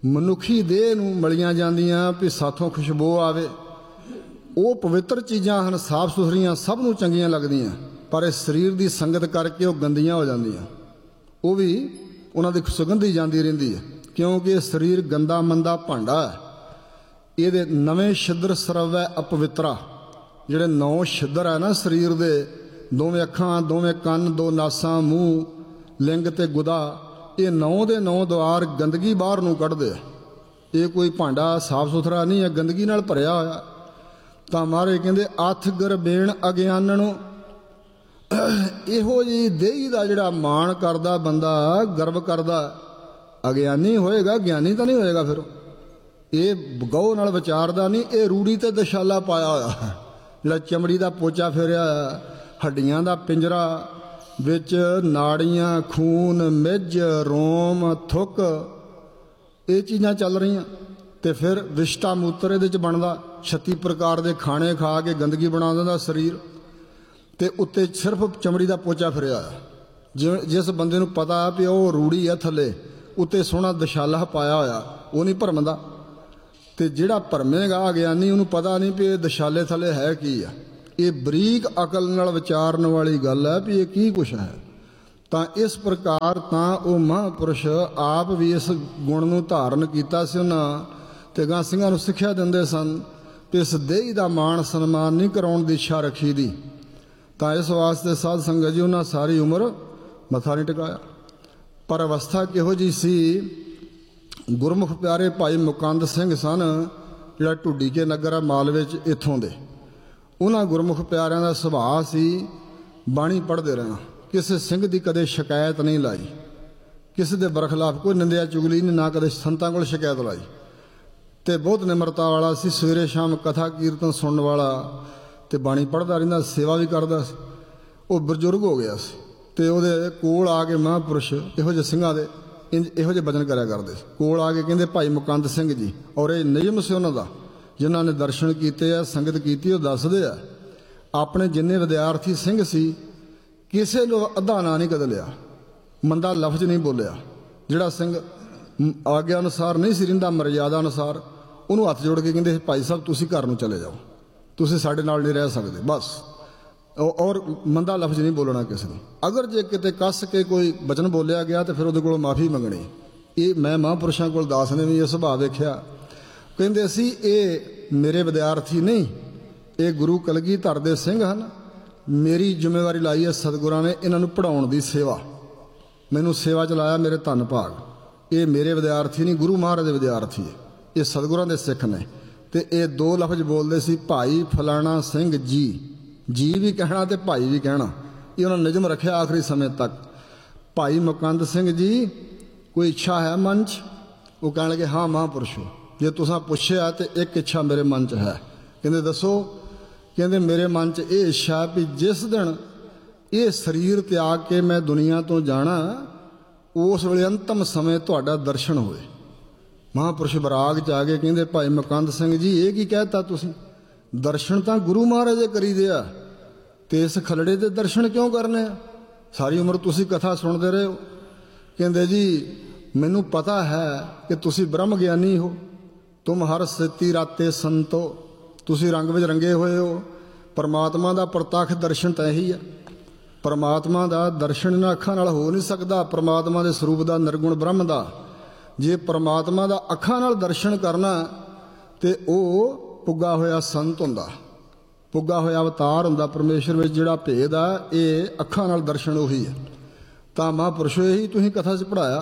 ਮਨੁੱਖੀ ਦੇਹ ਨੂੰ ਮਲੀਆਂ ਜਾਂਦੀਆਂ ਵੀ ਸਾਥੋਂ ਖੁਸ਼ਬੂ ਆਵੇ। ਉਹ ਪਵਿੱਤਰ ਚੀਜ਼ਾਂ ਹਨ, ਸਾਫ਼ ਸੁਥਰੀਆਂ, ਸਭ ਨੂੰ ਚੰਗੀਆਂ ਲੱਗਦੀਆਂ, ਪਰ ਇਸ ਸਰੀਰ ਦੀ ਸੰਗਤ ਕਰਕੇ ਉਹ ਗੰਦੀਆਂ ਹੋ ਜਾਂਦੀਆਂ। ਉਹ ਵੀ ਉਹਨਾਂ ਦੀ ਸੁਗੰਧੀ ਜਾਂਦੀ ਰਹਿੰਦੀ ਹੈ, ਕਿਉਂਕਿ ਇਹ ਸਰੀਰ ਗੰਦਾ ਮੰਦਾ ਭਾਂਡਾ ਹੈ। ਇਹਦੇ ਨਵੇਂ ਛਿੱਦਰ ਸਰਵੈ ਅਪਵਿੱਤਰਾ, ਜਿਹੜੇ ਨੌ ਛਿੱਦਰ ਹੈ ਨਾ ਸਰੀਰ ਦੇ, ਦੋਵੇਂ ਅੱਖਾਂ, ਦੋਵੇਂ ਕੰਨ, ਦੋ ਨਾਸਾਂ, ਮੂੰਹ, ਲਿੰਗ ਤੇ ਗੁਦਾ, ਇਹ ਨੌ ਦੇ ਨੌ ਦੁਆਰ ਗੰਦਗੀ ਬਾਹਰ ਨੂੰ ਕੱਢਦੇ ਆ। ਇਹ ਕੋਈ ਭਾਂਡਾ ਸਾਫ਼ ਸੁਥਰਾ ਨਹੀਂ ਹੈ, ਗੰਦਗੀ ਨਾਲ ਭਰਿਆ ਹੋਇਆ। ਤਾਂ ਮਹਾਰਾਜ ਕਹਿੰਦੇ ਅੱਥ ਗਰਬੇਣ ਅਗਿਆਨਣੋ, ਇਹੋ ਜਿਹੀ ਦੇਹੀ ਦਾ ਜਿਹੜਾ ਮਾਣ ਕਰਦਾ ਬੰਦਾ, ਗਰਵ ਕਰਦਾ, ਅਗਿਆਨੀ ਹੋਏਗਾ, ਗਿਆਨੀ ਤਾਂ ਨਹੀਂ ਹੋਏਗਾ। ਫਿਰ ਇਹ ਗਊ ਨਾਲ ਵਿਚਾਰਦਾ ਨਹੀਂ, ਇਹ ਰੂੜੀ ਤੇ ਦਸ਼ਾਲਾ ਪਾਇਆ ਹੋਇਆ, ਜਿਹੜਾ ਚਮੜੀ ਦਾ ਪੋਚਾ ਫੇਰਿਆ, ਹੱਡੀਆਂ ਦਾ ਪਿੰਜਰਾ, ਵਿੱਚ ਨਾੜੀਆਂ, ਖੂਨ, ਮਿੱਝ, ਰੋਮ, ਥੁੱਕ, ਇਹ ਚੀਜ਼ਾਂ ਚੱਲ ਰਹੀਆਂ। ਤੇ ਫਿਰ ਵਿਸ਼ਟਾ ਮੂਤਰ ਇਹਦੇ 'ਚ ਬਣਦਾ, ਛੱਤੀ ਪ੍ਰਕਾਰ ਦੇ ਖਾਣੇ ਖਾ ਕੇ ਗੰਦਗੀ ਬਣਾ ਦਿੰਦਾ ਸਰੀਰ, ਤੇ ਉੱਤੇ ਸਿਰਫ ਚਮੜੀ ਦਾ ਪੋਚਾ ਫਿਰਿਆ ਹੋਇਆ। ਜਿਵੇਂ ਜਿਸ ਬੰਦੇ ਨੂੰ ਪਤਾ ਵੀ ਉਹ ਰੂੜੀ ਆ, ਥੱਲੇ ਉੱਤੇ ਸੋਹਣਾ ਦਸ਼ਾਲਾ ਪਾਇਆ ਹੋਇਆ, ਉਹ ਨਹੀਂ ਭਰਮਦਾ। ਤੇ ਜਿਹੜਾ ਭਰਮੇਗਾ ਅਗਿਆਨੀ, ਉਹਨੂੰ ਪਤਾ ਨਹੀਂ ਵੀ ਇਹ ਦਸ਼ਾਲੇ ਥੱਲੇ ਹੈ ਕੀ ਆ। ਇਹ ਬਰੀਕ ਅਕਲ ਨਾਲ ਵਿਚਾਰਨ ਵਾਲੀ ਗੱਲ ਹੈ ਵੀ ਇਹ ਕੀ ਕੁਛ ਹੈ। ਤਾਂ ਇਸ ਪ੍ਰਕਾਰ ਤਾਂ ਉਹ ਮਹਾਂਪੁਰਸ਼ ਆਪ ਵੀ ਇਸ ਗੁਣ ਨੂੰ ਧਾਰਨ ਕੀਤਾ ਸੀ ਉਹਨਾਂ, ਤੇ ਗਾਂ ਸਿੰਘਾਂ ਨੂੰ ਸਿੱਖਿਆ ਦਿੰਦੇ ਸਨ ਕਿ ਇਸ ਦੇਹੀ ਦਾ ਮਾਣ ਸਨਮਾਨ ਨਹੀਂ ਕਰਾਉਣ ਦੀ ਇੱਛਾ ਰੱਖੀ ਦੀ। ਤਾਂ ਇਸ ਵਾਸਤੇ ਸਾਧ ਸੰਗਤ ਜੀ ਉਹਨਾਂ ਸਾਰੀ ਉਮਰ ਮੱਥਾ ਨਹੀਂ ਟਿਕਾਇਆ। ਪਰ ਅਵਸਥਾ ਕਿਹੋ ਜਿਹੀ ਸੀ, ਗੁਰਮੁਖ ਪਿਆਰੇ ਭਾਈ ਮੁਕੰਦ ਸਿੰਘ ਸਨ, ਜਿਹੜਾ ਢੁੱਡੀ ਕੇ ਨਗਰ ਆ ਮਾਲਵੇ 'ਚ, ਇੱਥੋਂ ਦੇ। ਉਹਨਾਂ ਗੁਰਮੁਖ ਪਿਆਰਿਆਂ ਦਾ ਸੁਭਾਅ ਸੀ ਬਾਣੀ ਪੜ੍ਹਦੇ ਰਹਿਣਾ, ਕਿਸੇ ਸਿੰਘ ਦੀ ਕਦੇ ਸ਼ਿਕਾਇਤ ਨਹੀਂ ਲਾਈ, ਕਿਸੇ ਦੇ ਬਰਖਲਾਫ ਕੋਈ ਨਿੰਦਿਆ ਚੁਗਲੀ ਨਹੀਂ, ਨਾ ਕਦੇ ਸੰਤਾਂ ਕੋਲ ਸ਼ਿਕਾਇਤ ਲਾਈ। ਤੇ ਬਹੁਤ ਨਿਮਰਤਾ ਵਾਲਾ ਸੀ, ਸਵੇਰੇ ਸ਼ਾਮ ਕਥਾ ਕੀਰਤਨ ਸੁਣਨ ਵਾਲਾ, ਤੇ ਬਾਣੀ ਪੜ੍ਹਦਾ ਰਹਿੰਦਾ, ਸੇਵਾ ਵੀ ਕਰਦਾ ਸੀ। ਉਹ ਬਜ਼ੁਰਗ ਹੋ ਗਿਆ ਸੀ, ਤੇ ਉਹਦੇ ਕੋਲ ਆ ਕੇ ਮਹਾਂਪੁਰਸ਼ ਇਹੋ ਜਿਹੇ ਸਿੰਘਾਂ ਦੇ ਇੰਜ ਇਹੋ ਜਿਹੇ ਬਚਨ ਕਰਿਆ ਕਰਦੇ ਸੀ। ਕੋਲ ਆ ਕੇ ਕਹਿੰਦੇ ਭਾਈ ਮੁਕੰਦ ਸਿੰਘ ਜੀ, ਔਰ ਇਹ ਨਿਯਮ ਸੀ ਉਹਨਾਂ ਦਾ, ਜਿਨ੍ਹਾਂ ਨੇ ਦਰਸ਼ਨ ਕੀਤੇ ਆ, ਸੰਗਤ ਕੀਤੀ, ਉਹ ਦੱਸਦੇ ਆ ਆਪਣੇ ਜਿੰਨੇ ਵਿਦਿਆਰਥੀ ਸਿੰਘ ਸੀ, ਕਿਸੇ ਨੂੰ ਅੱਧਾ ਨਾਂ ਨਹੀਂ ਕਦੇ ਲਿਆ, ਮੰਦਾ ਲਫ਼ਜ਼ ਨਹੀਂ ਬੋਲਿਆ। ਜਿਹੜਾ ਸਿੰਘ ਆਗਿਆ ਅਨੁਸਾਰ ਨਹੀਂ ਸੀ ਰਹਿੰਦਾ, ਮਰਿਆਦਾ ਅਨੁਸਾਰ, ਉਹਨੂੰ ਹੱਥ ਜੋੜ ਕੇ ਕਹਿੰਦੇ ਭਾਈ ਸਾਹਿਬ ਤੁਸੀਂ ਘਰ ਨੂੰ ਚਲੇ ਜਾਓ, ਤੁਸੀਂ ਸਾਡੇ ਨਾਲ ਨਹੀਂ ਰਹਿ ਸਕਦੇ, ਬਸ। ਔਰ ਮੰਦਾ ਲਫ਼ਜ਼ ਨਹੀਂ ਬੋਲਣਾ ਕਿਸੇ ਨੂੰ। ਅਗਰ ਜੇ ਕਿਤੇ ਕੱਸ ਕੇ ਕੋਈ ਬਚਨ ਬੋਲਿਆ ਗਿਆ ਤਾਂ ਫਿਰ ਉਹਦੇ ਕੋਲੋਂ ਮਾਫੀ ਮੰਗਣੀ। ਇਹ ਮੈਂ ਮਹਾਂਪੁਰਸ਼ਾਂ ਕੋਲ ਦਾਸ ਨੇ ਵੀ ਇਹ ਸੁਭਾਅ ਵੇਖਿਆ। ਕਹਿੰਦੇ ਸੀ ਇਹ ਮੇਰੇ ਵਿਦਿਆਰਥੀ ਨਹੀਂ, ਇਹ ਗੁਰੂ ਕਲਗੀਧਰ ਦੇ ਸਿੰਘ ਹਨ, ਮੇਰੀ ਜ਼ਿੰਮੇਵਾਰੀ ਲਾਈ ਹੈ ਸਤਿਗੁਰਾਂ ਨੇ ਇਹਨਾਂ ਨੂੰ ਪੜ੍ਹਾਉਣ ਦੀ, ਸੇਵਾ, ਮੈਨੂੰ ਸੇਵਾ 'ਚ ਲਾਇਆ, ਮੇਰੇ ਧੰਨ ਭਾਗ। ਇਹ ਮੇਰੇ ਵਿਦਿਆਰਥੀ ਨਹੀਂ, ਗੁਰੂ ਮਹਾਰਾਜ ਦੇ ਵਿਦਿਆਰਥੀ ਹੈ, ਇਹ ਸਤਿਗੁਰਾਂ ਦੇ ਸਿੱਖ ਨੇ। ਤੇ ਇਹ ਦੋ ਲਫ਼ਜ਼ ਬੋਲਦੇ ਸੀ, ਭਾਈ ਫਲਾਣਾ ਸਿੰਘ ਜੀ, ਜੀ ਵੀ ਕਹਿਣਾ ਤੇ ਭਾਈ ਵੀ ਕਹਿਣਾ। ਇਹ ਉਹਨਾਂ ਨੇ ਨਿਯਮ ਰੱਖਿਆ ਆਖਰੀ ਸਮੇਂ ਤੱਕ। ਭਾਈ ਮੁਕੰਦ ਸਿੰਘ ਜੀ, ਕੋਈ ਇੱਛਾ ਹੈ ਮਨ 'ਚ? ਉਹ ਕਹਿਣ ਲੱਗੇ ਹਾਂ ਮਹਾਂਪੁਰਸ਼ੋ, ਜੇ ਤੁਸੀਂ ਪੁੱਛਿਆ ਤੇ ਇੱਕ ਇੱਛਾ ਮੇਰੇ ਮਨ 'ਚ ਹੈ। ਕਹਿੰਦੇ ਦੱਸੋ? ਕਹਿੰਦੇ ਮੇਰੇ ਮਨ 'ਚ ਇਹ ਇੱਛਾ ਵੀ ਜਿਸ ਦਿਨ ਇਹ ਸਰੀਰ ਤਿਆਗ ਕੇ ਮੈਂ ਦੁਨੀਆ ਤੋਂ ਜਾਣਾ, ਉਸ ਵੇਲੇ ਅੰਤਮ ਸਮੇਂ ਤੁਹਾਡਾ ਦਰਸ਼ਨ ਹੋਵੇ। ਮਹਾਂਪੁਰਸ਼ ਬਰਾਗ 'ਚ ਆ ਗਏ, ਕਹਿੰਦੇ ਭਾਈ ਮੁਕੰਦ ਸਿੰਘ ਜੀ ਇਹ ਕੀ ਕਹਿਤਾ ਤੁਸੀਂ? ਦਰਸ਼ਨ ਤਾਂ ਗੁਰੂ ਮਹਾਰਾਜ ਦੇ ਕਰੀਦੇ ਆ, ਤੇ ਇਸ ਖਲੜੇ ਦੇ ਦਰਸ਼ਨ ਕਿਉਂ ਕਰਨੇ ਆ? ਸਾਰੀ ਉਮਰ ਤੁਸੀਂ ਕਥਾ ਸੁਣਦੇ ਰਹੇ ਹੋ। ਕਹਿੰਦੇ ਜੀ ਮੈਨੂੰ ਪਤਾ ਹੈ ਕਿ ਤੁਸੀਂ ਬ੍ਰਹਮ ਗਿਆਨੀ ਹੋ, ਤੁਮ ਹਰ ਸੇਤੀ ਰਾਤੇ ਸੰਤੋ, ਤੁਸੀਂ ਰੰਗ ਵਿੱਚ ਰੰਗੇ ਹੋਏ ਹੋ। ਪਰਮਾਤਮਾ ਦਾ ਪ੍ਰਤੱਖ ਦਰਸ਼ਨ ਤਾਂ ਇਹੀ ਆ। ਪਰਮਾਤਮਾ ਦਾ ਦਰਸ਼ਨ ਇਹਨਾਂ ਅੱਖਾਂ ਨਾਲ ਹੋ ਨਹੀਂ ਸਕਦਾ, ਪਰਮਾਤਮਾ ਦੇ ਸਰੂਪ ਦਾ, ਨਿਰਗੁਣ ਬ੍ਰਹਮ ਦਾ। ਜੇ ਪਰਮਾਤਮਾ ਦਾ ਅੱਖਾਂ ਨਾਲ ਦਰਸ਼ਨ ਕਰਨਾ ਤੇ ਉਹ ਪੁੱਗਾ ਹੋਇਆ ਸੰਤ ਹੁੰਦਾ, ਪੁੱਗਾ ਹੋਇਆ ਅਵਤਾਰ ਹੁੰਦਾ ਪਰਮੇਸ਼ਰ ਵਿੱਚ। ਜਿਹੜਾ ਭੇਦ ਆ ਇਹ ਅੱਖਾਂ ਨਾਲ ਦਰਸ਼ਨ ਉਹੀ ਹੈ। ਤਾਂ ਮਹਾਂਪੁਰਸ਼ੋ ਇਹੀ ਤੁਸੀਂ ਕਥਾ 'ਚ ਪੜ੍ਹਾਇਆ,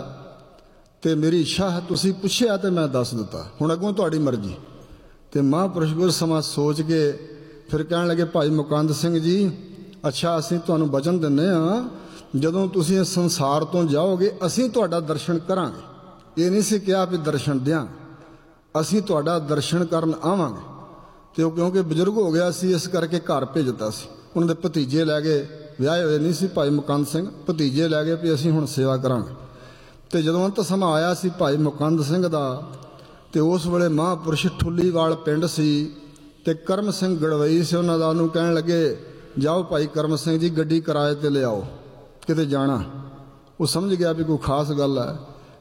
ਤੇ ਮੇਰੀ ਇੱਛਾ ਹੈ, ਤੁਸੀਂ ਪੁੱਛਿਆ ਤੇ ਮੈਂ ਦੱਸ ਦਿੱਤਾ, ਹੁਣ ਅੱਗੋਂ ਤੁਹਾਡੀ ਮਰਜ਼ੀ। ਤੇ ਮਹਾਂਪੁਰਸ਼ ਕੁਝ ਸਮਾਂ ਸੋਚ ਕੇ ਫਿਰ ਕਹਿਣ ਲੱਗੇ ਭਾਈ ਮੁਕੰਦ ਸਿੰਘ ਜੀ, ਅੱਛਾ ਅਸੀਂ ਤੁਹਾਨੂੰ ਵਚਨ ਦਿੰਦੇ ਹਾਂ, ਜਦੋਂ ਤੁਸੀਂ ਇਸ ਸੰਸਾਰ ਤੋਂ ਜਾਓਗੇ ਅਸੀਂ ਤੁਹਾਡਾ ਦਰਸ਼ਨ ਕਰਾਂਗੇ। ਇਹ ਨਹੀਂ ਸੀ ਕਿਹਾ ਵੀ ਦਰਸ਼ਨ ਦਿਆਂ, ਅਸੀਂ ਤੁਹਾਡਾ ਦਰਸ਼ਨ ਕਰਨ ਆਵਾਂਗੇ। ਤੇ ਉਹ ਕਿਉਂਕਿ ਬਜ਼ੁਰਗ ਹੋ ਗਿਆ ਸੀ, ਇਸ ਕਰਕੇ ਘਰ ਭੇਜਤਾ ਸੀ। ਉਹਨਾਂ ਦੇ ਭਤੀਜੇ ਲੈ ਗਏ, ਵਿਆਹੇ ਹੋਏ ਨਹੀਂ ਸੀ ਭਾਈ ਮੁਕੰਦ ਸਿੰਘ, ਭਤੀਜੇ ਲੈ ਗਏ ਵੀ ਅਸੀਂ ਹੁਣ ਸੇਵਾ ਕਰਾਂਗੇ। ਤੇ ਜਦੋਂ ਅੰਤ ਸਮਾਂ ਆਇਆ ਸੀ ਭਾਈ ਮੁਕੰਦ ਸਿੰਘ ਦਾ, ਤੇ ਉਸ ਵੇਲੇ ਮਹਾਂਪੁਰਸ਼ ਠੁੱਲੀਵਾਲ ਪਿੰਡ ਸੀ, ਤੇ ਕਰਮ ਸਿੰਘ ਗੜਵਈ ਸੀ ਉਹਨਾਂ ਦਾ। ਉਹਨੂੰ ਕਹਿਣ ਲੱਗੇ ਜਾਓ ਭਾਈ ਕਰਮ ਸਿੰਘ ਜੀ, ਗੱਡੀ ਕਿਰਾਏ ਤੇ ਲਿਆਓ, ਕਿਤੇ ਜਾਣਾ। ਉਹ ਸਮਝ ਗਿਆ ਵੀ ਕੋਈ ਖਾਸ ਗੱਲ ਹੈ।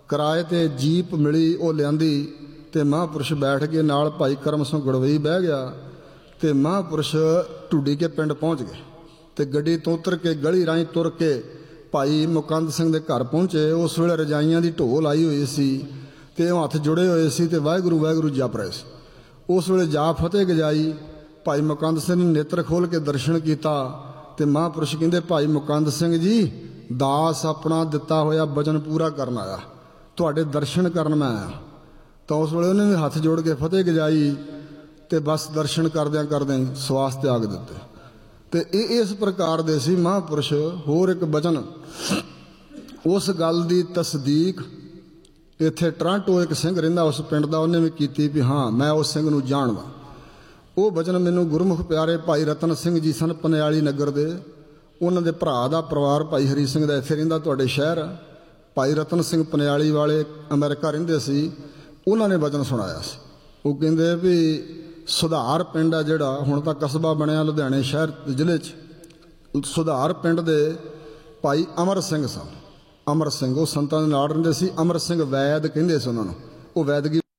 ਕਿਰਾਏ 'ਤੇ ਜੀਪ ਮਿਲੀ, ਉਹ ਲਿਆਂਦੀ ਅਤੇ ਮਹਾਂਪੁਰਸ਼ ਬੈਠ ਕੇ ਨਾਲ ਭਾਈ ਕਰਮ ਸਿੰਘ ਗੜਵਈ ਬਹਿ ਗਿਆ ਅਤੇ ਮਹਾਂਪੁਰਸ਼ ਢੁੱਡੀ ਕੇ ਪਿੰਡ ਪਹੁੰਚ ਗਏ ਅਤੇ ਗੱਡੀ ਤੋਂ ਉਤਰ ਕੇ ਗਲੀ ਰਾਹੀਂ ਤੁਰ ਕੇ ਭਾਈ ਮੁਕੰਦ ਸਿੰਘ ਦੇ ਘਰ ਪਹੁੰਚੇ। ਉਸ ਵੇਲੇ ਰਜਾਈਆਂ ਦੀ ਢੋਲ ਆਈ ਹੋਈ ਸੀ ਅਤੇ ਉਹ ਹੱਥ ਜੁੜੇ ਹੋਏ ਸੀ ਅਤੇ ਵਾਹਿਗੁਰੂ ਵਾਹਿਗੁਰੂ ਜਪ ਰਹੇ ਸੀ। ਉਸ ਵੇਲੇ ਜਾ ਫਤਿਹ ਗਜਾਈ। ਭਾਈ ਮੁਕੰਦ ਸਿੰਘ ਨੇ ਨੇਤਰ ਖੋਲ੍ਹ ਕੇ ਦਰਸ਼ਨ ਕੀਤਾ ਅਤੇ ਮਹਾਂਪੁਰਸ਼ ਕਹਿੰਦੇ, ਭਾਈ ਮੁਕੰਦ ਸਿੰਘ ਜੀ, ਦਾਸ ਆਪਣਾ ਦਿੱਤਾ ਹੋਇਆ ਵਚਨ ਪੂਰਾ ਕਰਨ ਆਇਆ, ਤੁਹਾਡੇ ਦਰਸ਼ਨ ਕਰਨ ਮੈਂ ਆਇਆ। ਤਾਂ ਉਸ ਵੇਲੇ ਉਹਨੇ ਵੀ ਹੱਥ ਜੋੜ ਕੇ ਫਤਿਹ ਗਜਾਈ ਅਤੇ ਬਸ ਦਰਸ਼ਨ ਕਰਦਿਆਂ ਕਰਦਿਆਂ ਸਵਾਸ ਤਿਆਗ ਦਿੱਤੇ। ਅਤੇ ਇਹ ਇਸ ਪ੍ਰਕਾਰ ਦੇ ਸੀ ਮਹਾਂਪੁਰਸ਼। ਹੋਰ ਇੱਕ ਵਚਨ, ਉਸ ਗੱਲ ਦੀ ਤਸਦੀਕ ਇੱਥੇ ਟਰਾਂਟੋ ਇੱਕ ਸਿੰਘ ਰਹਿੰਦਾ ਉਸ ਪਿੰਡ ਦਾ, ਉਹਨੇ ਵੀ ਕੀਤੀ ਵੀ ਹਾਂ ਮੈਂ ਉਸ ਸਿੰਘ ਨੂੰ ਜਾਣਦਾ। ਉਹ ਵਚਨ ਮੈਨੂੰ ਗੁਰਮੁਖ ਪਿਆਰੇ ਭਾਈ ਰਤਨ ਸਿੰਘ ਜੀ ਸਨ, ਪਨਿਆਲੀ ਨਗਰ ਦੇ, ਉਹਨਾਂ ਦੇ ਭਰਾ ਦਾ ਪਰਿਵਾਰ ਭਾਈ ਹਰੀ ਸਿੰਘ ਦਾ ਇੱਥੇ ਰਹਿੰਦਾ ਤੁਹਾਡੇ ਸ਼ਹਿਰ। ਭਾਈ ਰਤਨ ਸਿੰਘ ਪਨਿਆਲੀ ਵਾਲੇ ਅਮਰੀਕਾ ਰਹਿੰਦੇ ਸੀ, ਉਹਨਾਂ ਨੇ ਵਚਨ ਸੁਣਾਇਆ ਸੀ। ਉਹ ਕਹਿੰਦੇ ਵੀ ਸੁਧਾਰ ਪਿੰਡ ਆ ਜਿਹੜਾ ਹੁਣ ਤਾਂ ਕਸਬਾ ਬਣਿਆ ਲੁਧਿਆਣੇ ਸ਼ਹਿਰ ਜ਼ਿਲ੍ਹੇ 'ਚ, ਸੁਧਾਰ ਪਿੰਡ ਦੇ ਭਾਈ ਅਮਰ ਸਿੰਘ ਸਨ। ਅਮਰ ਸਿੰਘ ਉਹ ਸੰਤਾਂ ਦੇ ਨਾਲ ਰਹਿੰਦੇ ਸੀ। ਅਮਰ ਸਿੰਘ ਵੈਦ ਕਹਿੰਦੇ ਸੀ ਉਹਨਾਂ ਨੂੰ, ਉਹ ਵੈਦਗੀ